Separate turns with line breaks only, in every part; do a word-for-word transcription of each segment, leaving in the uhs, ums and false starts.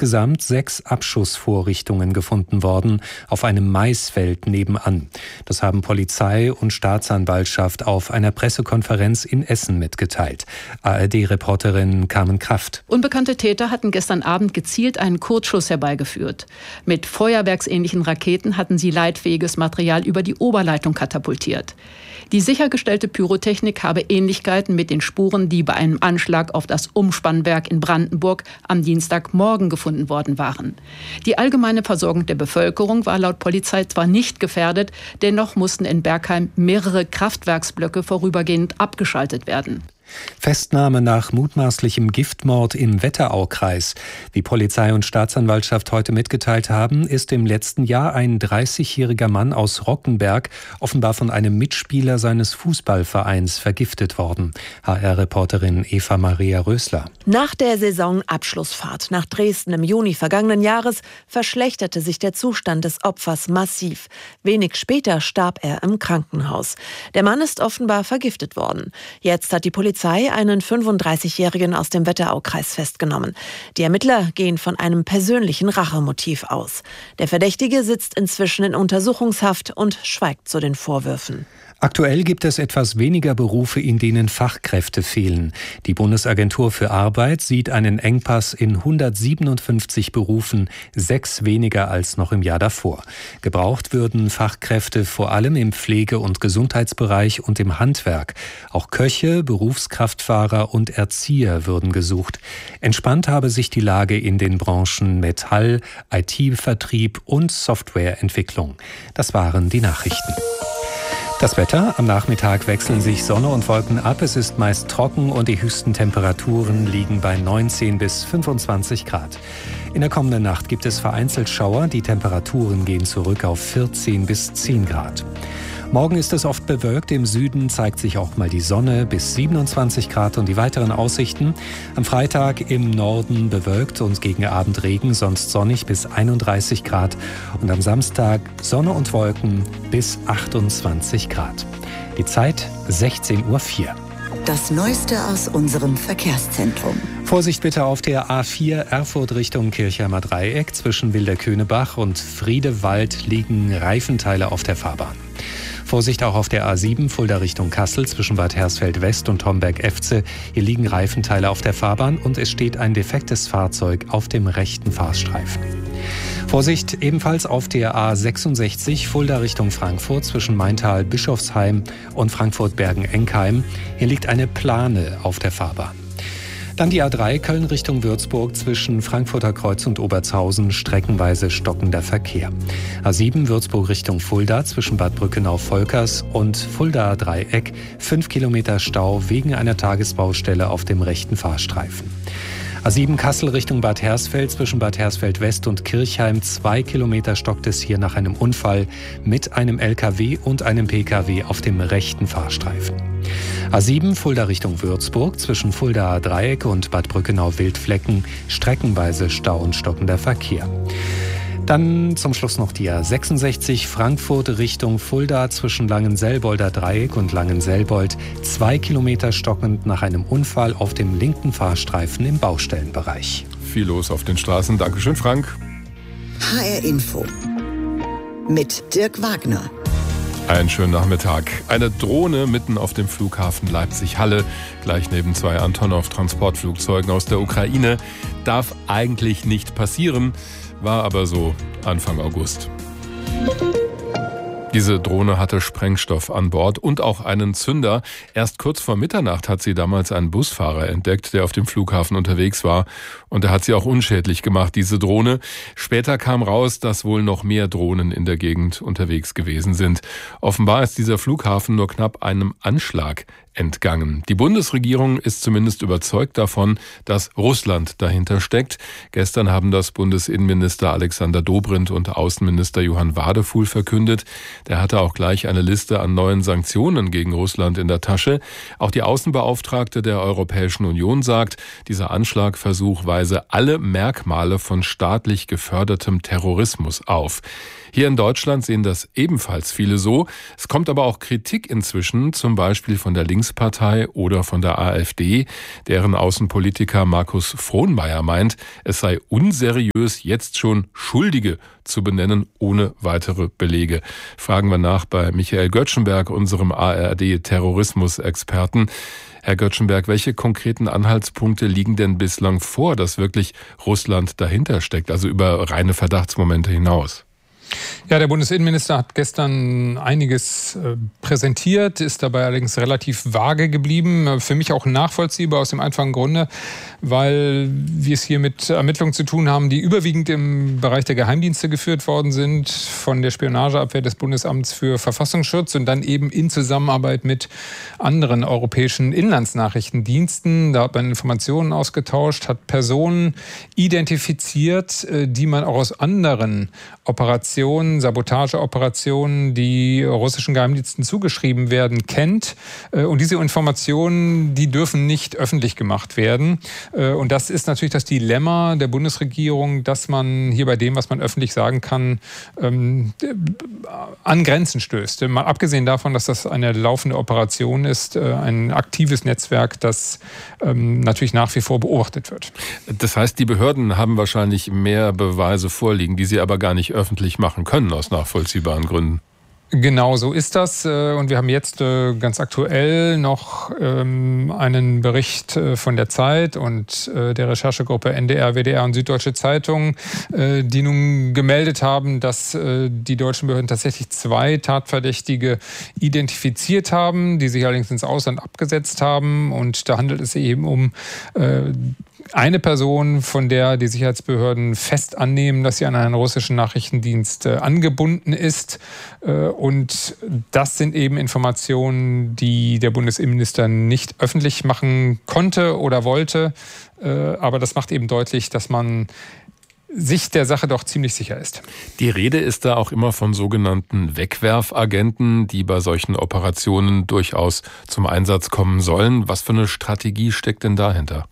insgesamt sechs Abschussvorrichtungen gefunden worden, auf einem Maisfeld nebenan. Das haben Polizei und Staatsanwaltschaft auf einer Pressekonferenz in Essen mitgeteilt. A R D-Reporterin Carmen Kraft.
Unbekannte Täter hatten gestern Abend gezielt einen Kurzschuss herbeigeführt. Mit feuerwerksähnlichen Raketen hatten sie leitfähiges Material über die Oberleitung katapultiert. Die sichergestellte Pyrotechnik habe Ähnlichkeiten mit den Spuren, die bei einem Anschlag auf das Umspannwerk in Brandenburg am Dienstagmorgen gefunden worden waren. Die allgemeine Versorgung der Bevölkerung war laut Polizei zwar nicht gefährdet, dennoch mussten in Bergheim mehrere Kraftwerksblöcke vorübergehend abgeschaltet werden.
Festnahme nach mutmaßlichem Giftmord im Wetteraukreis. Wie Polizei und Staatsanwaltschaft heute mitgeteilt haben, ist im letzten Jahr ein dreißigjähriger Mann aus Rockenberg offenbar von einem Mitspieler seines Fußballvereins vergiftet worden. H R-Reporterin Eva Maria Rösler.
Nach der Saisonabschlussfahrt nach Dresden im Juni vergangenen Jahres verschlechterte sich der Zustand des Opfers massiv. Wenig später starb er im Krankenhaus. Der Mann ist offenbar vergiftet worden. Jetzt hat die Polizei einen fünfunddreißigjährigen aus dem Wetteraukreis festgenommen. Die Ermittler gehen von einem persönlichen Rachemotiv aus. Der Verdächtige sitzt inzwischen in Untersuchungshaft und schweigt zu den Vorwürfen.
Aktuell gibt es etwas weniger Berufe, in denen Fachkräfte fehlen. Die Bundesagentur für Arbeit sieht einen Engpass in hundertsiebenundfünfzig Berufen, sechs weniger als noch im Jahr davor. Gebraucht würden Fachkräfte vor allem im Pflege- und Gesundheitsbereich und im Handwerk. Auch Köche, Berufskraftfahrer und Erzieher würden gesucht. Entspannt habe sich die Lage in den Branchen Metall, I T-Vertrieb und Softwareentwicklung. Das waren die Nachrichten. Das Wetter: Am Nachmittag wechseln sich Sonne und Wolken ab. Es ist meist trocken und die höchsten Temperaturen liegen bei neunzehn bis fünfundzwanzig Grad. In der kommenden Nacht gibt es vereinzelt Schauer. Die Temperaturen gehen zurück auf vierzehn bis zehn Grad. Morgen ist es oft bewölkt. Im Süden zeigt sich auch mal die Sonne bis siebenundzwanzig Grad. Und die weiteren Aussichten: Am Freitag im Norden bewölkt und gegen Abend Regen, sonst sonnig bis einunddreißig Grad. Und am Samstag Sonne und Wolken bis achtundzwanzig Grad. Die Zeit sechzehn Uhr vier.
Das Neueste aus unserem Verkehrszentrum.
Vorsicht bitte auf der A vier Erfurt Richtung Kirchheimer Dreieck. Zwischen Wilderkönebach und Friedewald liegen Reifenteile auf der Fahrbahn. Vorsicht auch auf der A sieben Fulda Richtung Kassel zwischen Bad Hersfeld West und Homberg-Efze. Hier liegen Reifenteile auf der Fahrbahn und es steht ein defektes Fahrzeug auf dem rechten Fahrstreifen. Vorsicht ebenfalls auf der A sechsundsechzig Fulda Richtung Frankfurt zwischen Maintal-Bischofsheim und Frankfurt-Bergen-Enkheim. Hier liegt eine Plane auf der Fahrbahn. Dann die A drei Köln Richtung Würzburg zwischen Frankfurter Kreuz und Obertshausen, streckenweise stockender Verkehr. A sieben Würzburg Richtung Fulda zwischen Bad Brückenau-Volkers und Fulda Dreieck, fünf Kilometer Stau wegen einer Tagesbaustelle auf dem rechten Fahrstreifen. A sieben Kassel Richtung Bad Hersfeld zwischen Bad Hersfeld West und Kirchheim, zwei Kilometer stockt es hier nach einem Unfall mit einem L K W und einem P K W auf dem rechten Fahrstreifen. A sieben Fulda Richtung Würzburg zwischen Fulda Dreieck und Bad Brückenau-Wildflecken, streckenweise Stau und stockender Verkehr. Dann zum Schluss noch die A sechsundsechzig Frankfurt Richtung Fulda zwischen Langenselbolder Dreieck und Langenselbold, zwei Kilometer stockend nach einem Unfall auf dem linken Fahrstreifen im Baustellenbereich.
Viel los auf den Straßen. Dankeschön, Frank.
H R Info mit Dirk Wagner.
Einen schönen Nachmittag. Eine Drohne mitten auf dem Flughafen Leipzig-Halle, gleich neben zwei Antonov-Transportflugzeugen aus der Ukraine, darf eigentlich nicht passieren, war aber so Anfang August. Diese Drohne hatte Sprengstoff an Bord und auch einen Zünder. Erst kurz vor Mitternacht hat sie damals einen Busfahrer entdeckt, der auf dem Flughafen unterwegs war. Und er hat sie auch unschädlich gemacht, diese Drohne. Später kam raus, dass wohl noch mehr Drohnen in der Gegend unterwegs gewesen sind. Offenbar ist dieser Flughafen nur knapp einem Anschlag entgangen. Die Bundesregierung ist zumindest überzeugt davon, dass Russland dahinter steckt. Gestern haben das Bundesinnenminister Alexander Dobrindt und Außenminister Johann Wadefuhl verkündet. Der hatte auch gleich eine Liste an neuen Sanktionen gegen Russland in der Tasche. Auch die Außenbeauftragte der Europäischen Union sagt, dieser Anschlagversuch weise alle Merkmale von staatlich gefördertem Terrorismus auf. Hier in Deutschland sehen das ebenfalls viele so. Es kommt aber auch Kritik inzwischen, zum Beispiel von der Links Linkspartei oder von der AfD, deren Außenpolitiker Markus Frohnmayer meint, es sei unseriös, jetzt schon Schuldige zu benennen, ohne weitere Belege. Fragen wir nach bei Michael Göttschenberg, unserem A R D-Terrorismusexperten. Herr Göttschenberg, welche konkreten Anhaltspunkte liegen denn bislang vor, dass wirklich Russland dahinter steckt, also über reine Verdachtsmomente hinaus?
Ja, der Bundesinnenminister hat gestern einiges äh, präsentiert, ist dabei allerdings relativ vage geblieben. Für mich auch nachvollziehbar aus dem einfachen Grunde, weil wir es hier mit Ermittlungen zu tun haben, die überwiegend im Bereich der Geheimdienste geführt worden sind, von der Spionageabwehr des Bundesamts für Verfassungsschutz und dann eben in Zusammenarbeit mit anderen europäischen Inlandsnachrichtendiensten. Da hat man Informationen ausgetauscht, hat Personen identifiziert, äh, die man auch aus anderen Operationen, Sabotageoperationen, die russischen Geheimdiensten zugeschrieben werden, kennt. Und diese Informationen, die dürfen nicht öffentlich gemacht werden. Und das ist natürlich das Dilemma der Bundesregierung, dass man hier bei dem, was man öffentlich sagen kann, ähm, an Grenzen stößt. Mal abgesehen davon, dass das eine laufende Operation ist, ein aktives Netzwerk, das ähm, natürlich nach wie vor beobachtet wird.
Das heißt, die Behörden haben wahrscheinlich mehr Beweise vorliegen, die sie aber gar nicht öffentlich machen können, aus nachvollziehbaren Gründen.
Genau so ist das. Und wir haben jetzt ganz aktuell noch einen Bericht von der Zeit und der Recherchegruppe N D R, W D R und Süddeutsche Zeitung, die nun gemeldet haben, dass die deutschen Behörden tatsächlich zwei Tatverdächtige identifiziert haben, die sich allerdings ins Ausland abgesetzt haben. Und da handelt es sich eben um eine Person, von der die Sicherheitsbehörden fest annehmen, dass sie an einen russischen Nachrichtendienst äh, angebunden ist. Äh, und das sind eben Informationen, die der Bundesinnenminister nicht öffentlich machen konnte oder wollte. Äh, aber das macht eben deutlich, dass man sich der Sache doch ziemlich sicher ist.
Die Rede ist da auch immer von sogenannten Wegwerfagenten, die bei solchen Operationen durchaus zum Einsatz kommen sollen. Was für eine Strategie steckt denn dahinter?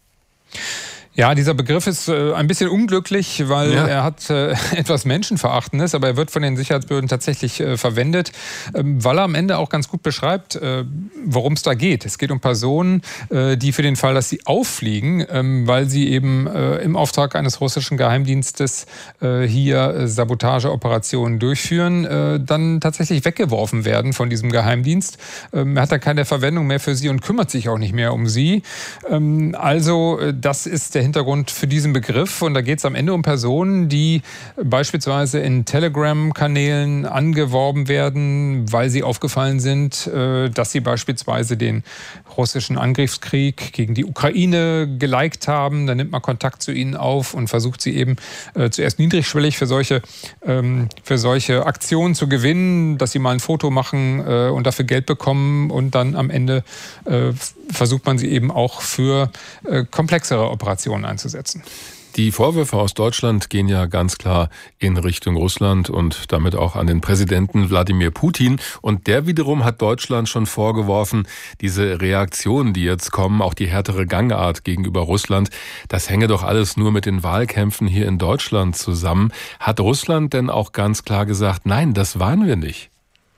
Ja, dieser Begriff ist äh, ein bisschen unglücklich, weil ja. er hat äh, etwas Menschenverachtendes, aber er wird von den Sicherheitsbehörden tatsächlich äh, verwendet, ähm, weil er am Ende auch ganz gut beschreibt, äh, worum es da geht. Es geht um Personen, äh, die für den Fall, dass sie auffliegen, ähm, weil sie eben äh, im Auftrag eines russischen Geheimdienstes äh, hier äh, Sabotageoperationen durchführen, äh, dann tatsächlich weggeworfen werden von diesem Geheimdienst. Ähm, er hat da keine Verwendung mehr für sie und kümmert sich auch nicht mehr um sie. Ähm, also äh, das ist der Hintergrund für diesen Begriff. Und da geht es am Ende um Personen, die beispielsweise in Telegram-Kanälen angeworben werden, weil sie aufgefallen sind, dass sie beispielsweise den russischen Angriffskrieg gegen die Ukraine geliked haben. Dann nimmt man Kontakt zu ihnen auf und versucht sie eben äh, zuerst niedrigschwellig für solche, ähm, für solche Aktionen zu gewinnen, dass sie mal ein Foto machen äh, und dafür Geld bekommen. Und dann am Ende äh, versucht man sie eben auch für äh, komplexere Operationen einzusetzen.
Die Vorwürfe aus Deutschland gehen ja ganz klar in Richtung Russland und damit auch an den Präsidenten Wladimir Putin. Und der wiederum hat Deutschland schon vorgeworfen, diese Reaktionen, die jetzt kommen, auch die härtere Gangart gegenüber Russland, das hänge doch alles nur mit den Wahlkämpfen hier in Deutschland zusammen. Hat Russland denn auch ganz klar gesagt, nein, das waren wir nicht?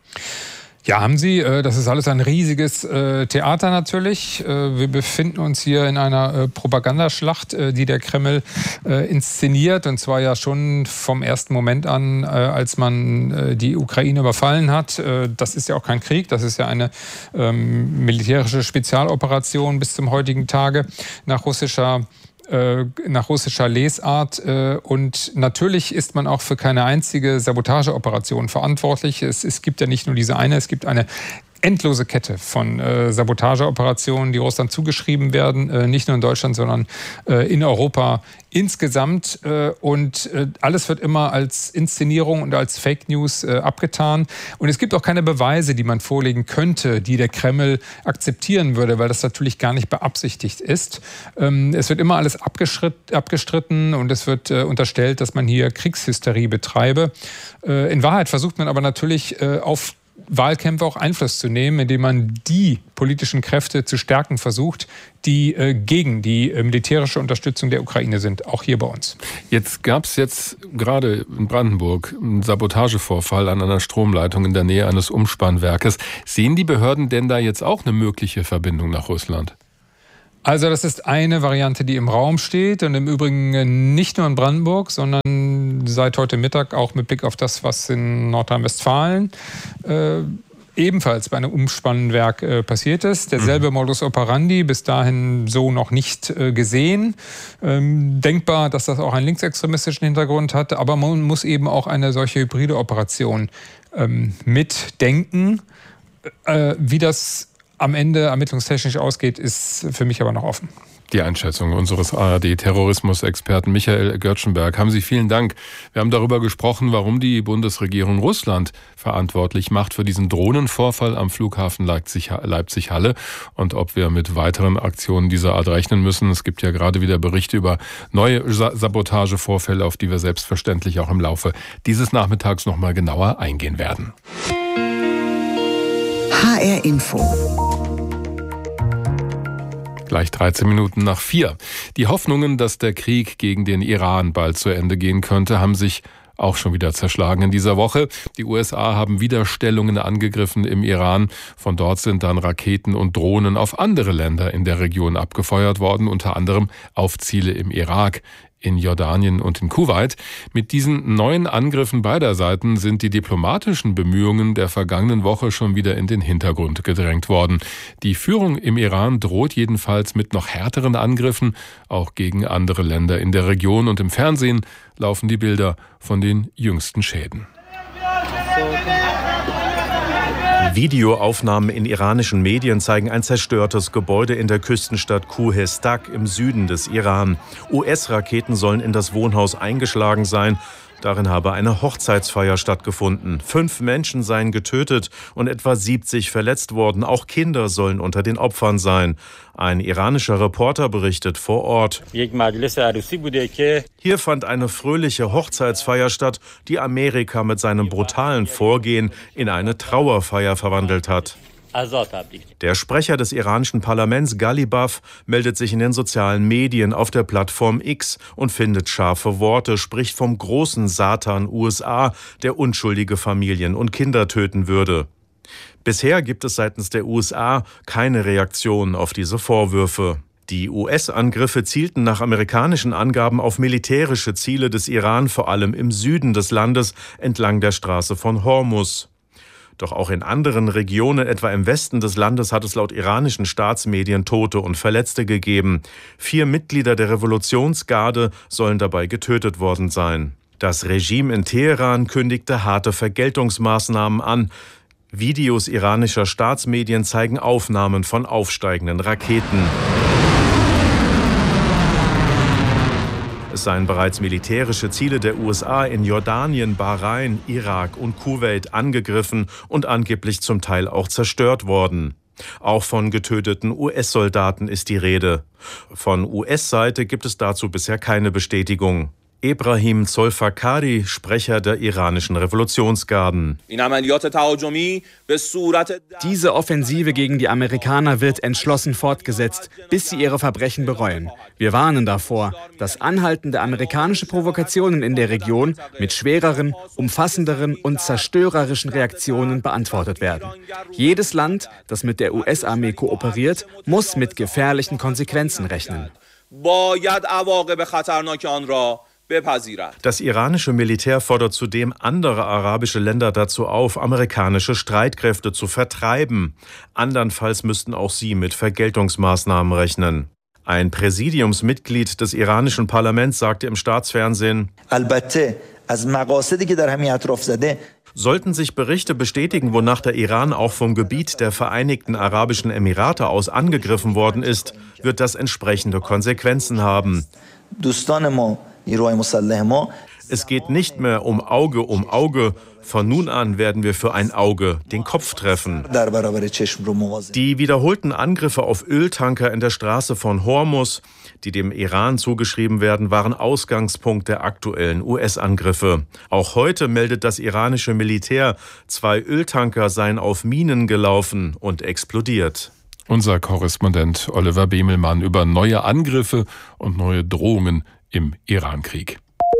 Ja, haben sie. Das ist alles ein riesiges Theater natürlich. Wir befinden uns hier in einer Propagandaschlacht, die der Kreml inszeniert. Und zwar ja schon vom ersten Moment an, als man die Ukraine überfallen hat. Das ist ja auch kein Krieg, das ist ja eine militärische Spezialoperation bis zum heutigen Tage nach russischer nach russischer Lesart. Und natürlich ist man auch für keine einzige Sabotageoperation verantwortlich. Es, es gibt ja nicht nur diese eine, es gibt eine endlose Kette von äh, Sabotageoperationen, die Russland zugeschrieben werden, äh, nicht nur in Deutschland, sondern äh, in Europa insgesamt. Äh, und äh, alles wird immer als Inszenierung und als Fake News äh, abgetan. Und es gibt auch keine Beweise, die man vorlegen könnte, die der Kreml akzeptieren würde, weil das natürlich gar nicht beabsichtigt ist. Ähm, es wird immer alles abgestritten und es wird äh, unterstellt, dass man hier Kriegshysterie betreibe. Äh, in Wahrheit versucht man aber natürlich äh, auf Wahlkämpfe auch Einfluss zu nehmen, indem man die politischen Kräfte zu stärken versucht, die äh, gegen die äh, militärische Unterstützung der Ukraine sind, auch hier bei uns.
Jetzt gab es jetzt gerade in Brandenburg einen Sabotagevorfall an einer Stromleitung in der Nähe eines Umspannwerkes. Sehen die Behörden denn da jetzt auch eine mögliche Verbindung nach Russland?
Also das ist eine Variante, die im Raum steht und im Übrigen nicht nur in Brandenburg, sondern seit heute Mittag auch mit Blick auf das, was in Nordrhein-Westfalen äh, ebenfalls bei einem Umspannwerk äh, passiert ist. Derselbe mhm. Modus operandi, bis dahin so noch nicht äh, gesehen. Ähm, denkbar, dass das auch einen linksextremistischen Hintergrund hat, aber man muss eben auch eine solche hybride Operation ähm, mitdenken. Äh, wie das am Ende ermittlungstechnisch ausgeht, ist für mich aber noch offen.
Die Einschätzung unseres A R D-Terrorismusexperten Michael Görtschenberg. Haben Sie vielen Dank. Wir haben darüber gesprochen, warum die Bundesregierung Russland verantwortlich macht für diesen Drohnenvorfall am Flughafen Leipzig-Halle und ob wir mit weiteren Aktionen dieser Art rechnen müssen. Es gibt ja gerade wieder Berichte über neue Sabotagevorfälle, auf die wir selbstverständlich auch im Laufe dieses Nachmittags noch mal genauer eingehen werden.
H R Info.
Gleich dreizehn Minuten nach vier. Die Hoffnungen, dass der Krieg gegen den Iran bald zu Ende gehen könnte, haben sich auch schon wieder zerschlagen in dieser Woche. Die U S A haben wieder Stellungen angegriffen im Iran. Von dort sind dann Raketen und Drohnen auf andere Länder in der Region abgefeuert worden, unter anderem auf Ziele im Irak, in Jordanien und in Kuwait. Mit diesen neuen Angriffen beider Seiten sind die diplomatischen Bemühungen der vergangenen Woche schon wieder in den Hintergrund gedrängt worden. Die Führung im Iran droht jedenfalls mit noch härteren Angriffen, auch gegen andere Länder in der Region. Und im Fernsehen laufen die Bilder von den jüngsten Schäden.
Videoaufnahmen in iranischen Medien zeigen ein zerstörtes Gebäude in der Küstenstadt Kuhestak im Süden des Iran. U S-Raketen sollen in das Wohnhaus eingeschlagen sein. Darin habe eine Hochzeitsfeier stattgefunden. Fünf Menschen seien getötet und etwa siebzig verletzt worden. Auch Kinder sollen unter den Opfern sein. Ein iranischer Reporter berichtet vor Ort. Hier fand eine fröhliche Hochzeitsfeier statt, die Amerika mit seinem brutalen Vorgehen in eine Trauerfeier verwandelt hat. Der Sprecher des iranischen Parlaments, Ghalibaf, meldet sich in den sozialen Medien auf der Plattform X und findet scharfe Worte, spricht vom großen Satan U S A, der unschuldige Familien und Kinder töten würde. Bisher gibt es seitens der U S A keine Reaktion auf diese Vorwürfe. Die U S-Angriffe zielten nach amerikanischen Angaben auf militärische Ziele des Iran, vor allem im Süden des Landes, entlang der Straße von Hormuz. Doch auch in anderen Regionen, etwa im Westen des Landes, hat es laut iranischen Staatsmedien Tote und Verletzte gegeben. Vier Mitglieder der Revolutionsgarde sollen dabei getötet worden sein. Das Regime in Teheran kündigte harte Vergeltungsmaßnahmen an. Videos iranischer Staatsmedien zeigen Aufnahmen von aufsteigenden Raketen. Es seien bereits militärische Ziele der U S A in Jordanien, Bahrain, Irak und Kuwait angegriffen und angeblich zum Teil auch zerstört worden. Auch von getöteten U S-Soldaten ist die Rede. Von U S-Seite gibt es dazu bisher keine Bestätigung. Ebrahim Zolfakari, Sprecher der iranischen Revolutionsgarden.
Diese Offensive gegen die Amerikaner wird entschlossen fortgesetzt, bis sie ihre Verbrechen bereuen. Wir warnen davor, dass anhaltende amerikanische Provokationen in der Region mit schwereren, umfassenderen und zerstörerischen Reaktionen beantwortet werden. Jedes Land, das mit der U S-Armee kooperiert, muss mit gefährlichen Konsequenzen rechnen.
Das iranische Militär fordert zudem andere arabische Länder dazu auf, amerikanische Streitkräfte zu vertreiben. Andernfalls müssten auch sie mit Vergeltungsmaßnahmen rechnen. Ein Präsidiumsmitglied des iranischen Parlaments sagte im Staatsfernsehen: Sollten sich Berichte bestätigen, wonach der Iran auch vom Gebiet der Vereinigten Arabischen Emirate aus angegriffen worden ist, wird das entsprechende Konsequenzen haben. Es geht nicht mehr um Auge um Auge. Von nun an werden wir für ein Auge den Kopf treffen. Die wiederholten Angriffe auf Öltanker in der Straße von Hormuz, die dem Iran zugeschrieben werden, waren Ausgangspunkt der aktuellen U S-Angriffe. Auch heute meldet das iranische Militär, zwei Öltanker seien auf Minen gelaufen und explodiert.
Unser Korrespondent Oliver Bemelmann über neue Angriffe und neue Drohungen im Irankrieg.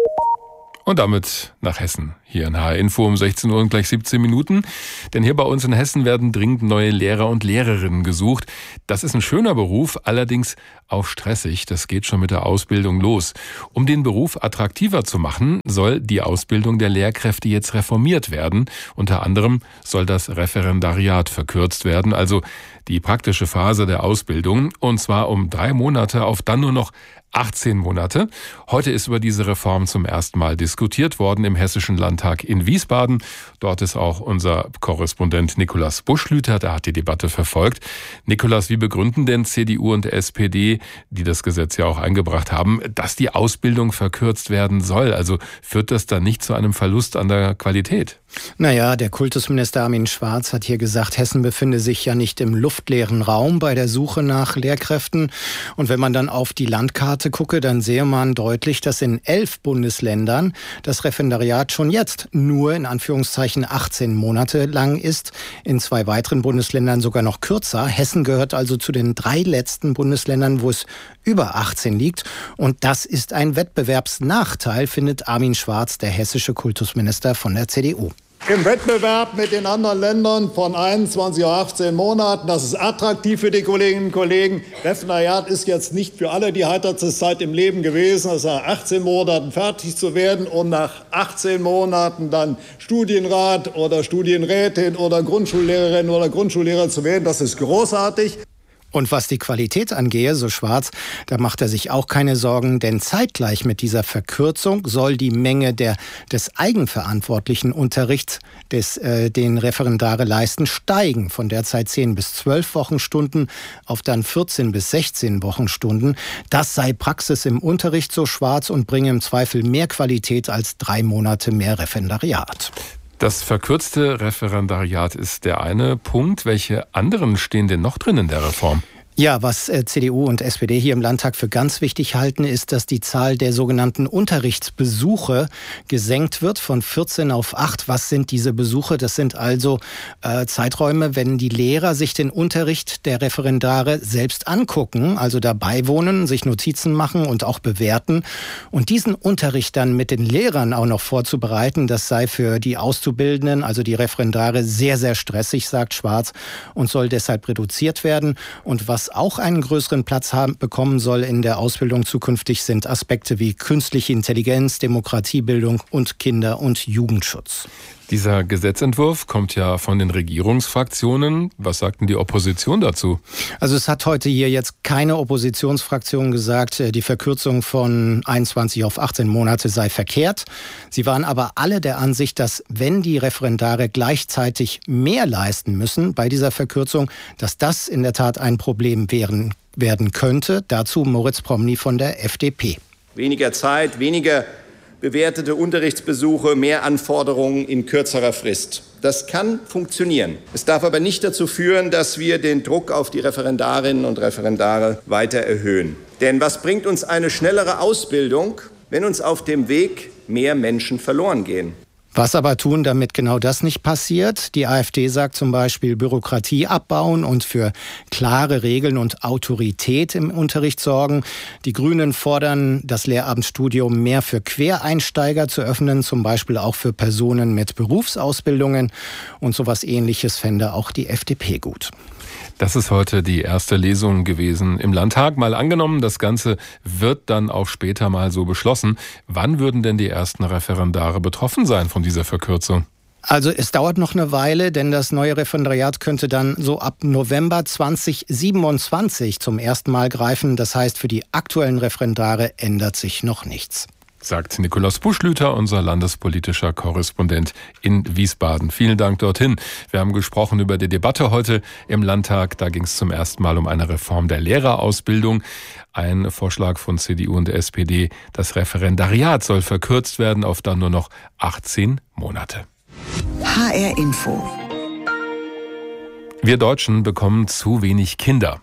Und damit nach Hessen. Hier in H R Info um sechzehn Uhr und gleich siebzehn Minuten. Denn hier bei uns in Hessen werden dringend neue Lehrer und Lehrerinnen gesucht. Das ist ein schöner Beruf, allerdings auch stressig. Das geht schon mit der Ausbildung los. Um den Beruf attraktiver zu machen, soll die Ausbildung der Lehrkräfte jetzt reformiert werden. Unter anderem soll das Referendariat verkürzt werden, also die praktische Phase der Ausbildung. Und zwar um drei Monate auf dann nur noch achtzehn Monate. Heute ist über diese Reform zum ersten Mal diskutiert worden im Hessischen Landtag in Wiesbaden. Dort ist auch unser Korrespondent Nikolaus Buschlüter, der hat die Debatte verfolgt. Nikolaus, wie begründen denn C D U und S P D, die das Gesetz ja auch eingebracht haben, dass die Ausbildung verkürzt werden soll? Also führt das dann nicht zu einem Verlust an der Qualität?
Naja, der Kultusminister Armin Schwarz hat hier gesagt, Hessen befinde sich ja nicht im luftleeren Raum bei der Suche nach Lehrkräften. Und wenn man dann auf die Landkarte gucke, dann sehe man deutlich, dass in elf Bundesländern das Referendariat schon jetzt nur in Anführungszeichen achtzehn Monate lang ist. In zwei weiteren Bundesländern sogar noch kürzer. Hessen gehört also zu den drei letzten Bundesländern, wo es über achtzehn liegt. Und das ist ein Wettbewerbsnachteil, findet Armin Schwarz, der hessische Kultusminister von der C D U.
Im Wettbewerb mit den anderen Ländern von einundzwanzig auf achtzehn Monaten. Das ist attraktiv für die Kolleginnen und Kollegen. Referendariat ist jetzt nicht für alle die heiterste Zeit im Leben gewesen, also nach achtzehn Monaten fertig zu werden und nach achtzehn Monaten dann Studienrat oder Studienrätin oder Grundschullehrerin oder Grundschullehrer zu werden. Das ist großartig.
Und was die Qualität angehe, so Schwarz, da macht er sich auch keine Sorgen, denn zeitgleich mit dieser Verkürzung soll die Menge der, des eigenverantwortlichen Unterrichts, des, äh, den Referendare leisten, steigen. Von derzeit zehn bis zwölf Wochenstunden auf dann vierzehn bis sechzehn Wochenstunden. Das sei Praxis im Unterricht, so Schwarz, und bringe im Zweifel mehr Qualität als drei Monate mehr Referendariat.
Das verkürzte Referendariat ist der eine Punkt. Welche anderen stehen denn noch drin in der Reform?
Ja, was C D U und S P D hier im Landtag für ganz wichtig halten, ist, dass die Zahl der sogenannten Unterrichtsbesuche gesenkt wird von vierzehn auf acht. Was sind diese Besuche? Das sind also äh, Zeiträume, wenn die Lehrer sich den Unterricht der Referendare selbst angucken, also dabei wohnen, sich Notizen machen und auch bewerten. Und diesen Unterricht dann mit den Lehrern auch noch vorzubereiten, das sei für die Auszubildenden, also die Referendare, sehr, sehr stressig, sagt Schwarz, und soll deshalb reduziert werden. Und was auch einen größeren Platz haben, bekommen soll in der Ausbildung zukünftig, sind Aspekte wie künstliche Intelligenz, Demokratiebildung und Kinder- und Jugendschutz.
Dieser Gesetzentwurf kommt ja von den Regierungsfraktionen. Was sagt denn die Opposition dazu?
Also es hat heute hier jetzt keine Oppositionsfraktion gesagt, die Verkürzung von einundzwanzig auf achtzehn Monate sei verkehrt. Sie waren aber alle der Ansicht, dass wenn die Referendare gleichzeitig mehr leisten müssen bei dieser Verkürzung, dass das in der Tat ein Problem werden, werden könnte. Dazu Moritz Promny von der F D P.
Weniger Zeit, weniger bewertete Unterrichtsbesuche, mehr Anforderungen in kürzerer Frist. Das kann funktionieren. Es darf aber nicht dazu führen, dass wir den Druck auf die Referendarinnen und Referendare weiter erhöhen. Denn was bringt uns eine schnellere Ausbildung, wenn uns auf dem Weg mehr Menschen verloren gehen?
Was aber tun, damit genau das nicht passiert? Die AfD sagt zum Beispiel Bürokratie abbauen und für klare Regeln und Autorität im Unterricht sorgen. Die Grünen fordern, das Lehramtsstudium mehr für Quereinsteiger zu öffnen, zum Beispiel auch für Personen mit Berufsausbildungen. Und sowas Ähnliches fände auch die F D P gut.
Das ist heute die erste Lesung gewesen im Landtag. Mal angenommen, das Ganze wird dann auch später mal so beschlossen. Wann würden denn die ersten Referendare betroffen sein von dieser Verkürzung?
Also es dauert noch eine Weile, denn das neue Referendariat könnte dann so ab November zweitausendsiebenundzwanzig zum ersten Mal greifen. Das heißt, für die aktuellen Referendare ändert sich noch nichts.
Sagt Nikolaus Buschlüter, unser landespolitischer Korrespondent in Wiesbaden. Vielen Dank dorthin. Wir haben gesprochen über die Debatte heute im Landtag. Da ging es zum ersten Mal um eine Reform der Lehrerausbildung. Ein Vorschlag von C D U und S P D. Das Referendariat soll verkürzt werden auf dann nur noch achtzehn Monate.
H R Info.
Wir Deutschen bekommen zu wenig Kinder.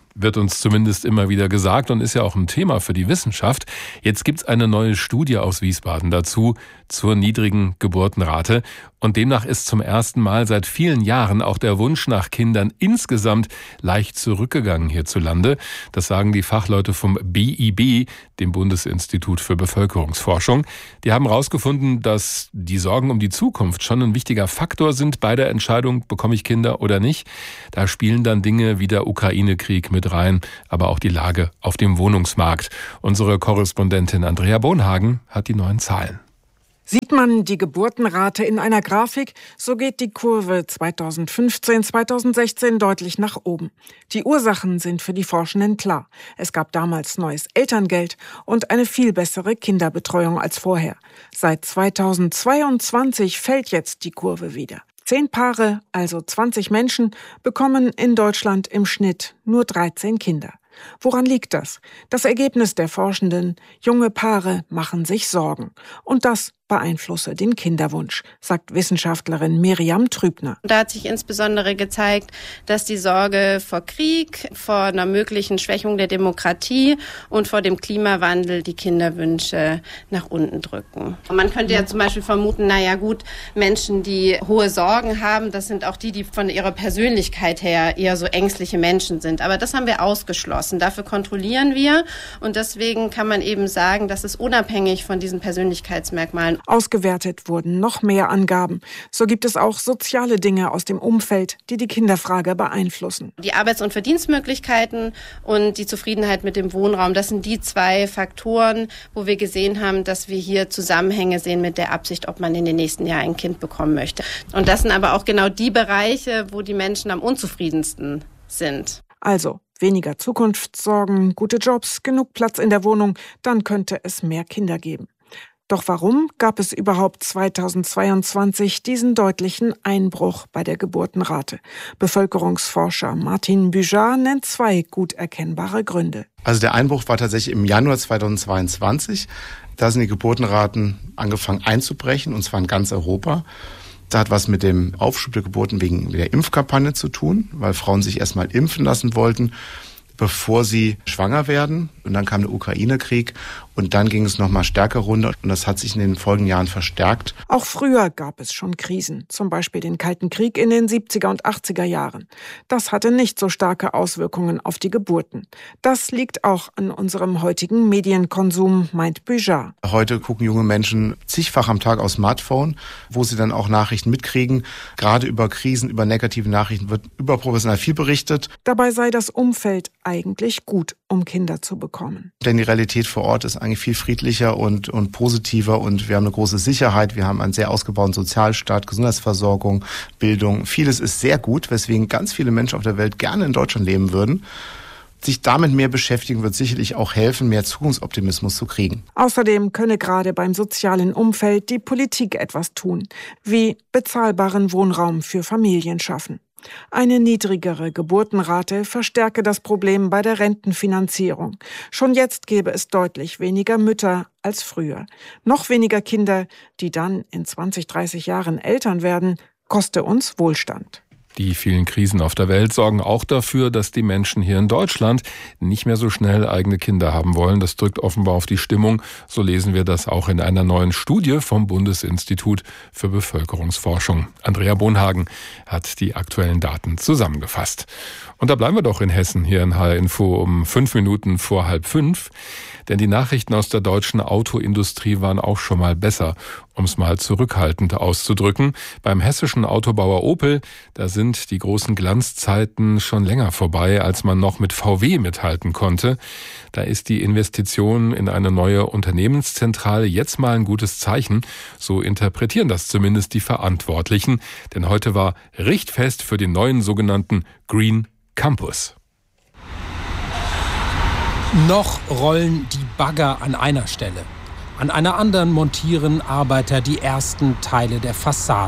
wird uns zumindest immer wieder gesagt und ist ja auch ein Thema für die Wissenschaft. Jetzt gibt's eine neue Studie aus Wiesbaden dazu, zur niedrigen Geburtenrate. Und demnach ist zum ersten Mal seit vielen Jahren auch der Wunsch nach Kindern insgesamt leicht zurückgegangen hierzulande. Das sagen die Fachleute vom B I B, dem Bundesinstitut für Bevölkerungsforschung. Die haben herausgefunden, dass die Sorgen um die Zukunft schon ein wichtiger Faktor sind bei der Entscheidung, bekomme ich Kinder oder nicht. Da spielen dann Dinge wie der Ukraine-Krieg mit rein, aber auch die Lage auf dem Wohnungsmarkt. Unsere Korrespondentin Andrea Bonhagen hat die neuen Zahlen.
Sieht man die Geburtenrate in einer Grafik, so geht die Kurve zweitausendfünfzehn, zweitausendsechzehn deutlich nach oben. Die Ursachen sind für die Forschenden klar. Es gab damals neues Elterngeld und eine viel bessere Kinderbetreuung als vorher. Seit zweitausendzweiundzwanzig fällt jetzt die Kurve wieder. Zehn Paare, also zwanzig Menschen, bekommen in Deutschland im Schnitt nur dreizehn Kinder. Woran liegt das? Das Ergebnis der Forschenden: junge Paare machen sich Sorgen. Und das beeinflusse den Kinderwunsch, sagt Wissenschaftlerin Miriam Trübner.
Da hat sich insbesondere gezeigt, dass die Sorge vor Krieg, vor einer möglichen Schwächung der Demokratie und vor dem Klimawandel die Kinderwünsche nach unten drücken. Und man könnte ja zum Beispiel vermuten, naja gut, Menschen, die hohe Sorgen haben, das sind auch die, die von ihrer Persönlichkeit her eher so ängstliche Menschen sind. Aber das haben wir ausgeschlossen. Dafür kontrollieren wir. Und deswegen kann man eben sagen, dass es unabhängig von diesen Persönlichkeitsmerkmalen
ausgewertet wurden noch mehr Angaben. So gibt es auch soziale Dinge aus dem Umfeld, die die Kinderfrage beeinflussen.
Die Arbeits- und Verdienstmöglichkeiten und die Zufriedenheit mit dem Wohnraum, das sind die zwei Faktoren, wo wir gesehen haben, dass wir hier Zusammenhänge sehen mit der Absicht, ob man in den nächsten Jahren ein Kind bekommen möchte. Und das sind aber auch genau die Bereiche, wo die Menschen am unzufriedensten sind.
Also weniger Zukunftssorgen, gute Jobs, genug Platz in der Wohnung, dann könnte es mehr Kinder geben. Doch warum gab es überhaupt zweitausendzweiundzwanzig diesen deutlichen Einbruch bei der Geburtenrate? Bevölkerungsforscher Martin Büjar nennt zwei gut erkennbare Gründe.
Also der Einbruch war tatsächlich im Januar zweitausendzweiundzwanzig. Da sind die Geburtenraten angefangen einzubrechen, und zwar in ganz Europa. Das hat was mit dem Aufschub der Geburten wegen der Impfkampagne zu tun, weil Frauen sich erstmal impfen lassen wollten, bevor sie schwanger werden. Und dann kam der Ukraine-Krieg und dann ging es noch mal stärker runter. Und das hat sich in den folgenden Jahren verstärkt.
Auch früher gab es schon Krisen, zum Beispiel den Kalten Krieg in den siebziger und achtziger Jahren. Das hatte nicht so starke Auswirkungen auf die Geburten. Das liegt auch an unserem heutigen Medienkonsum, meint Büjar.
Heute gucken junge Menschen zigfach am Tag aufs Smartphone, wo sie dann auch Nachrichten mitkriegen. Gerade über Krisen, über negative Nachrichten wird überproportional viel berichtet.
Dabei sei das Umfeld eigentlich gut, um Kinder zu bekommen.
Denn die Realität vor Ort ist eigentlich viel friedlicher und, und positiver, und wir haben eine große Sicherheit. Wir haben einen sehr ausgebauten Sozialstaat, Gesundheitsversorgung, Bildung. Vieles ist sehr gut, weswegen ganz viele Menschen auf der Welt gerne in Deutschland leben würden. Sich damit mehr beschäftigen wird sicherlich auch helfen, mehr Zukunftsoptimismus zu kriegen.
Außerdem könne gerade beim sozialen Umfeld die Politik etwas tun, wie bezahlbaren Wohnraum für Familien schaffen. Eine niedrigere Geburtenrate verstärke das Problem bei der Rentenfinanzierung. Schon jetzt gäbe es deutlich weniger Mütter als früher. Noch weniger Kinder, die dann in zwanzig, dreißig Jahren Eltern werden, koste uns Wohlstand.
Die vielen Krisen auf der Welt sorgen auch dafür, dass die Menschen hier in Deutschland nicht mehr so schnell eigene Kinder haben wollen. Das drückt offenbar auf die Stimmung. So lesen wir das auch in einer neuen Studie vom Bundesinstitut für Bevölkerungsforschung. Andrea Bonhagen hat die aktuellen Daten zusammengefasst. Und da bleiben wir doch in Hessen hier in H R Info um fünf Minuten vor halb fünf. Denn die Nachrichten aus der deutschen Autoindustrie waren auch schon mal besser, um es mal zurückhaltend auszudrücken. Beim hessischen Autobauer Opel, da sind die großen Glanzzeiten schon länger vorbei, als man noch mit V W mithalten konnte. Da ist die Investition in eine neue Unternehmenszentrale jetzt mal ein gutes Zeichen. So interpretieren das zumindest die Verantwortlichen. Denn heute war richtfest für den neuen sogenannten Green Campus.
Noch rollen die Bagger an einer Stelle. An einer anderen montieren Arbeiter die ersten Teile der Fassade.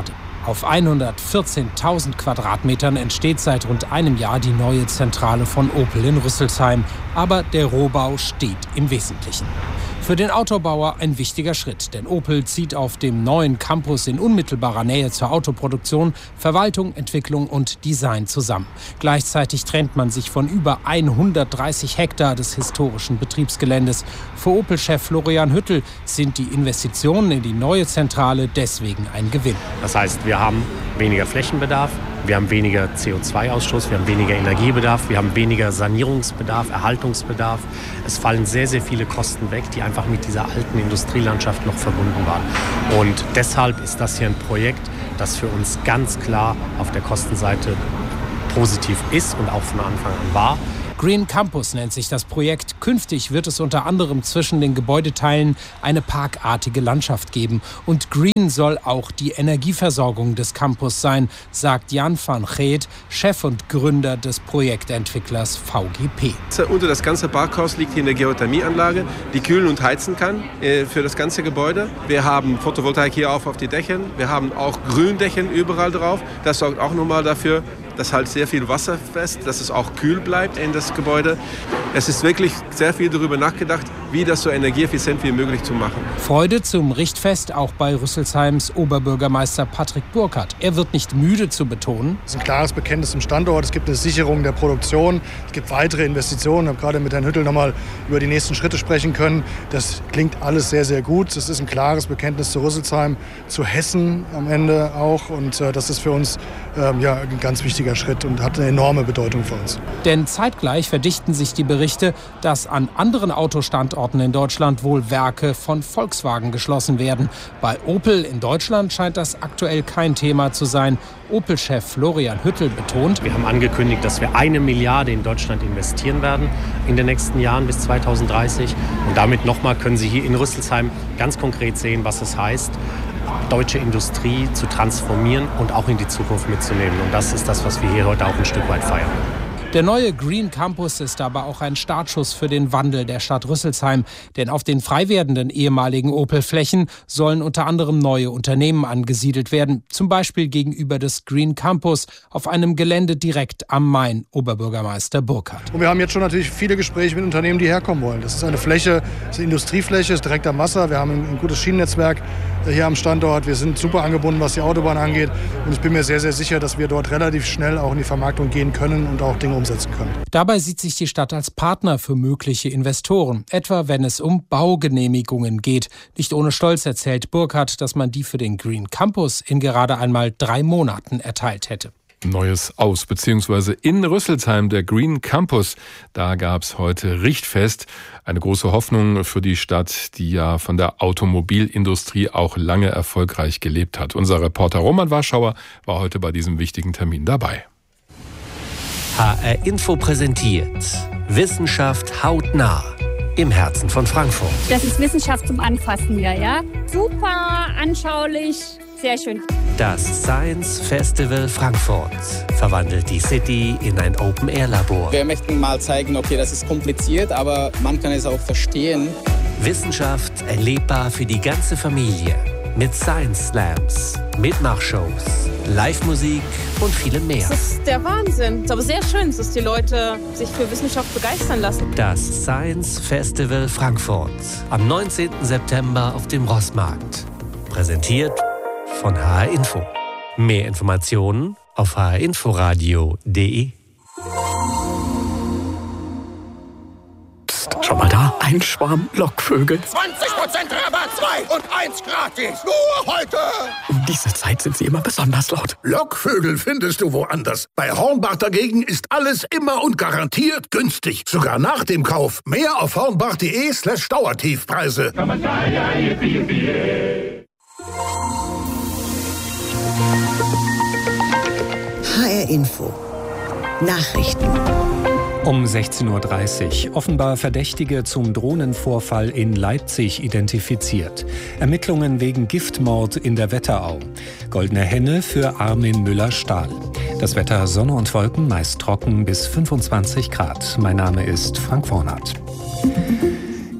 Auf hundertvierzehntausend Quadratmetern entsteht seit rund einem Jahr die neue Zentrale von Opel in Rüsselsheim. Aber der Rohbau steht im Wesentlichen. Für den Autobauer ein wichtiger Schritt, denn Opel zieht auf dem neuen Campus in unmittelbarer Nähe zur Autoproduktion Verwaltung, Entwicklung und Design zusammen. Gleichzeitig trennt man sich von über hundertdreißig Hektar des historischen Betriebsgeländes. Für Opel-Chef Florian Hüttel sind die Investitionen in die neue Zentrale deswegen ein Gewinn.
Das heißt, wir haben weniger Flächenbedarf, wir haben weniger C O zwei Ausstoß, wir haben weniger Energiebedarf, wir haben weniger Sanierungsbedarf, Erhaltungsbedarf. Es fallen sehr, sehr viele Kosten weg, die einfach mit dieser alten Industrielandschaft noch verbunden waren. Und deshalb ist das hier ein Projekt, das für uns ganz klar auf der Kostenseite positiv ist und auch von Anfang an war.
Green Campus nennt sich das Projekt. Künftig wird es unter anderem zwischen den Gebäudeteilen eine parkartige Landschaft geben. Und Green soll auch die Energieversorgung des Campus sein, sagt Jan van Geet, Chef und Gründer des Projektentwicklers V G P.
Unter das ganze Parkhaus liegt hier eine Geothermieanlage, die kühlen und heizen kann äh, für das ganze Gebäude. Wir haben Photovoltaik hier auf, auf die Dächer. Wir haben auch Gründächer überall drauf. Das sorgt auch nochmal dafür, dass halt sehr viel Wasser fest, dass es auch kühl bleibt in das Gebäude. Es ist wirklich sehr viel darüber nachgedacht, wie das so energieeffizient wie möglich zu machen.
Freude zum Richtfest auch bei Rüsselsheims Oberbürgermeister Patrick Burkhardt. Er wird nicht müde zu betonen:
Es ist ein klares Bekenntnis zum Standort, es gibt eine Sicherung der Produktion, es gibt weitere Investitionen. Ich habe gerade mit Herrn Hüttel noch mal über die nächsten Schritte sprechen können. Das klingt alles sehr, sehr gut. Es ist ein klares Bekenntnis zu Rüsselsheim, zu Hessen am Ende auch. Und äh, das ist für uns ähm, ja, ein ganz wichtiger Schritt und hat eine enorme Bedeutung für uns.
Denn zeitgleich verdichten sich die Berichte, dass an anderen Autostandorten in Deutschland wohl Werke von Volkswagen geschlossen werden. Bei Opel in Deutschland scheint das aktuell kein Thema zu sein. Opel-Chef Florian Hüttel betont:
Wir haben angekündigt, dass wir eine Milliarde in Deutschland investieren werden in den nächsten Jahren bis zweitausenddreißig. Und damit nochmal können Sie hier in Rüsselsheim ganz konkret sehen, was es heißt, deutsche Industrie zu transformieren und auch in die Zukunft mitzunehmen. Und das ist das, was wir hier heute auch ein Stück weit feiern.
Der neue Green Campus ist aber auch ein Startschuss für den Wandel der Stadt Rüsselsheim. Denn auf den frei werdenden ehemaligen Opel-Flächen sollen unter anderem neue Unternehmen angesiedelt werden. Zum Beispiel gegenüber des Green Campus auf einem Gelände direkt am Main, Oberbürgermeister Burkhardt.
Und wir haben jetzt schon natürlich viele Gespräche mit Unternehmen, die herkommen wollen. Das ist eine Fläche, das ist eine Industriefläche, ist direkt am Wasser. Wir haben ein, ein gutes Schienennetzwerk hier am Standort. Wir sind super angebunden, was die Autobahn angeht. Und ich bin mir sehr, sehr sicher, dass wir dort relativ schnell auch in die Vermarktung gehen können und auch Dinge umsetzen können.
Dabei sieht sich die Stadt als Partner für mögliche Investoren, etwa wenn es um Baugenehmigungen geht. Nicht ohne Stolz erzählt Burkhardt, dass man die für den Green Campus in gerade einmal drei Monaten erteilt hätte.
Neues aus, beziehungsweise in Rüsselsheim, der Green Campus. Da gab's heute Richtfest. Eine große Hoffnung für die Stadt, die ja von der Automobilindustrie auch lange erfolgreich gelebt hat. Unser Reporter Roman Warschauer war heute bei diesem wichtigen Termin dabei.
H R Info präsentiert Wissenschaft hautnah im Herzen von Frankfurt.
Das ist Wissenschaft zum Anfassen hier, ja? Super, anschaulich, sehr schön.
Das Science Festival Frankfurt verwandelt die City in ein Open-Air-Labor.
Wir möchten mal zeigen, okay, das ist kompliziert, aber man kann es auch verstehen.
Wissenschaft erlebbar für die ganze Familie. Mit Science Slams, Mitmachshows, Live-Musik und vielem mehr.
Das ist der Wahnsinn. Es ist aber sehr schön, dass die Leute sich für Wissenschaft begeistern lassen.
Das Science Festival Frankfurt am neunzehnten September auf dem Rossmarkt. Präsentiert von H R Info. Mehr Informationen auf h r inforadio punkt de.
Schau mal da, ein Schwarm Lockvögel.
zwanzig Prozent Rabatt, zwei und eins gratis. Nur heute.
Um diese Zeit sind sie immer besonders laut.
Lockvögel findest du woanders. Bei Hornbach dagegen ist alles immer und garantiert günstig. Sogar nach dem Kauf. Mehr auf hornbach.de slash Dauertiefpreise.
H R Info. Nachrichten.
Um sechzehn Uhr dreißig. Offenbar Verdächtige zum Drohnenvorfall in Leipzig identifiziert. Ermittlungen wegen Giftmord in der Wetterau. Goldene Henne für Armin Müller-Stahl. Das Wetter Sonne und Wolken, meist trocken bis fünfundzwanzig Grad. Mein Name ist Frank Vornert.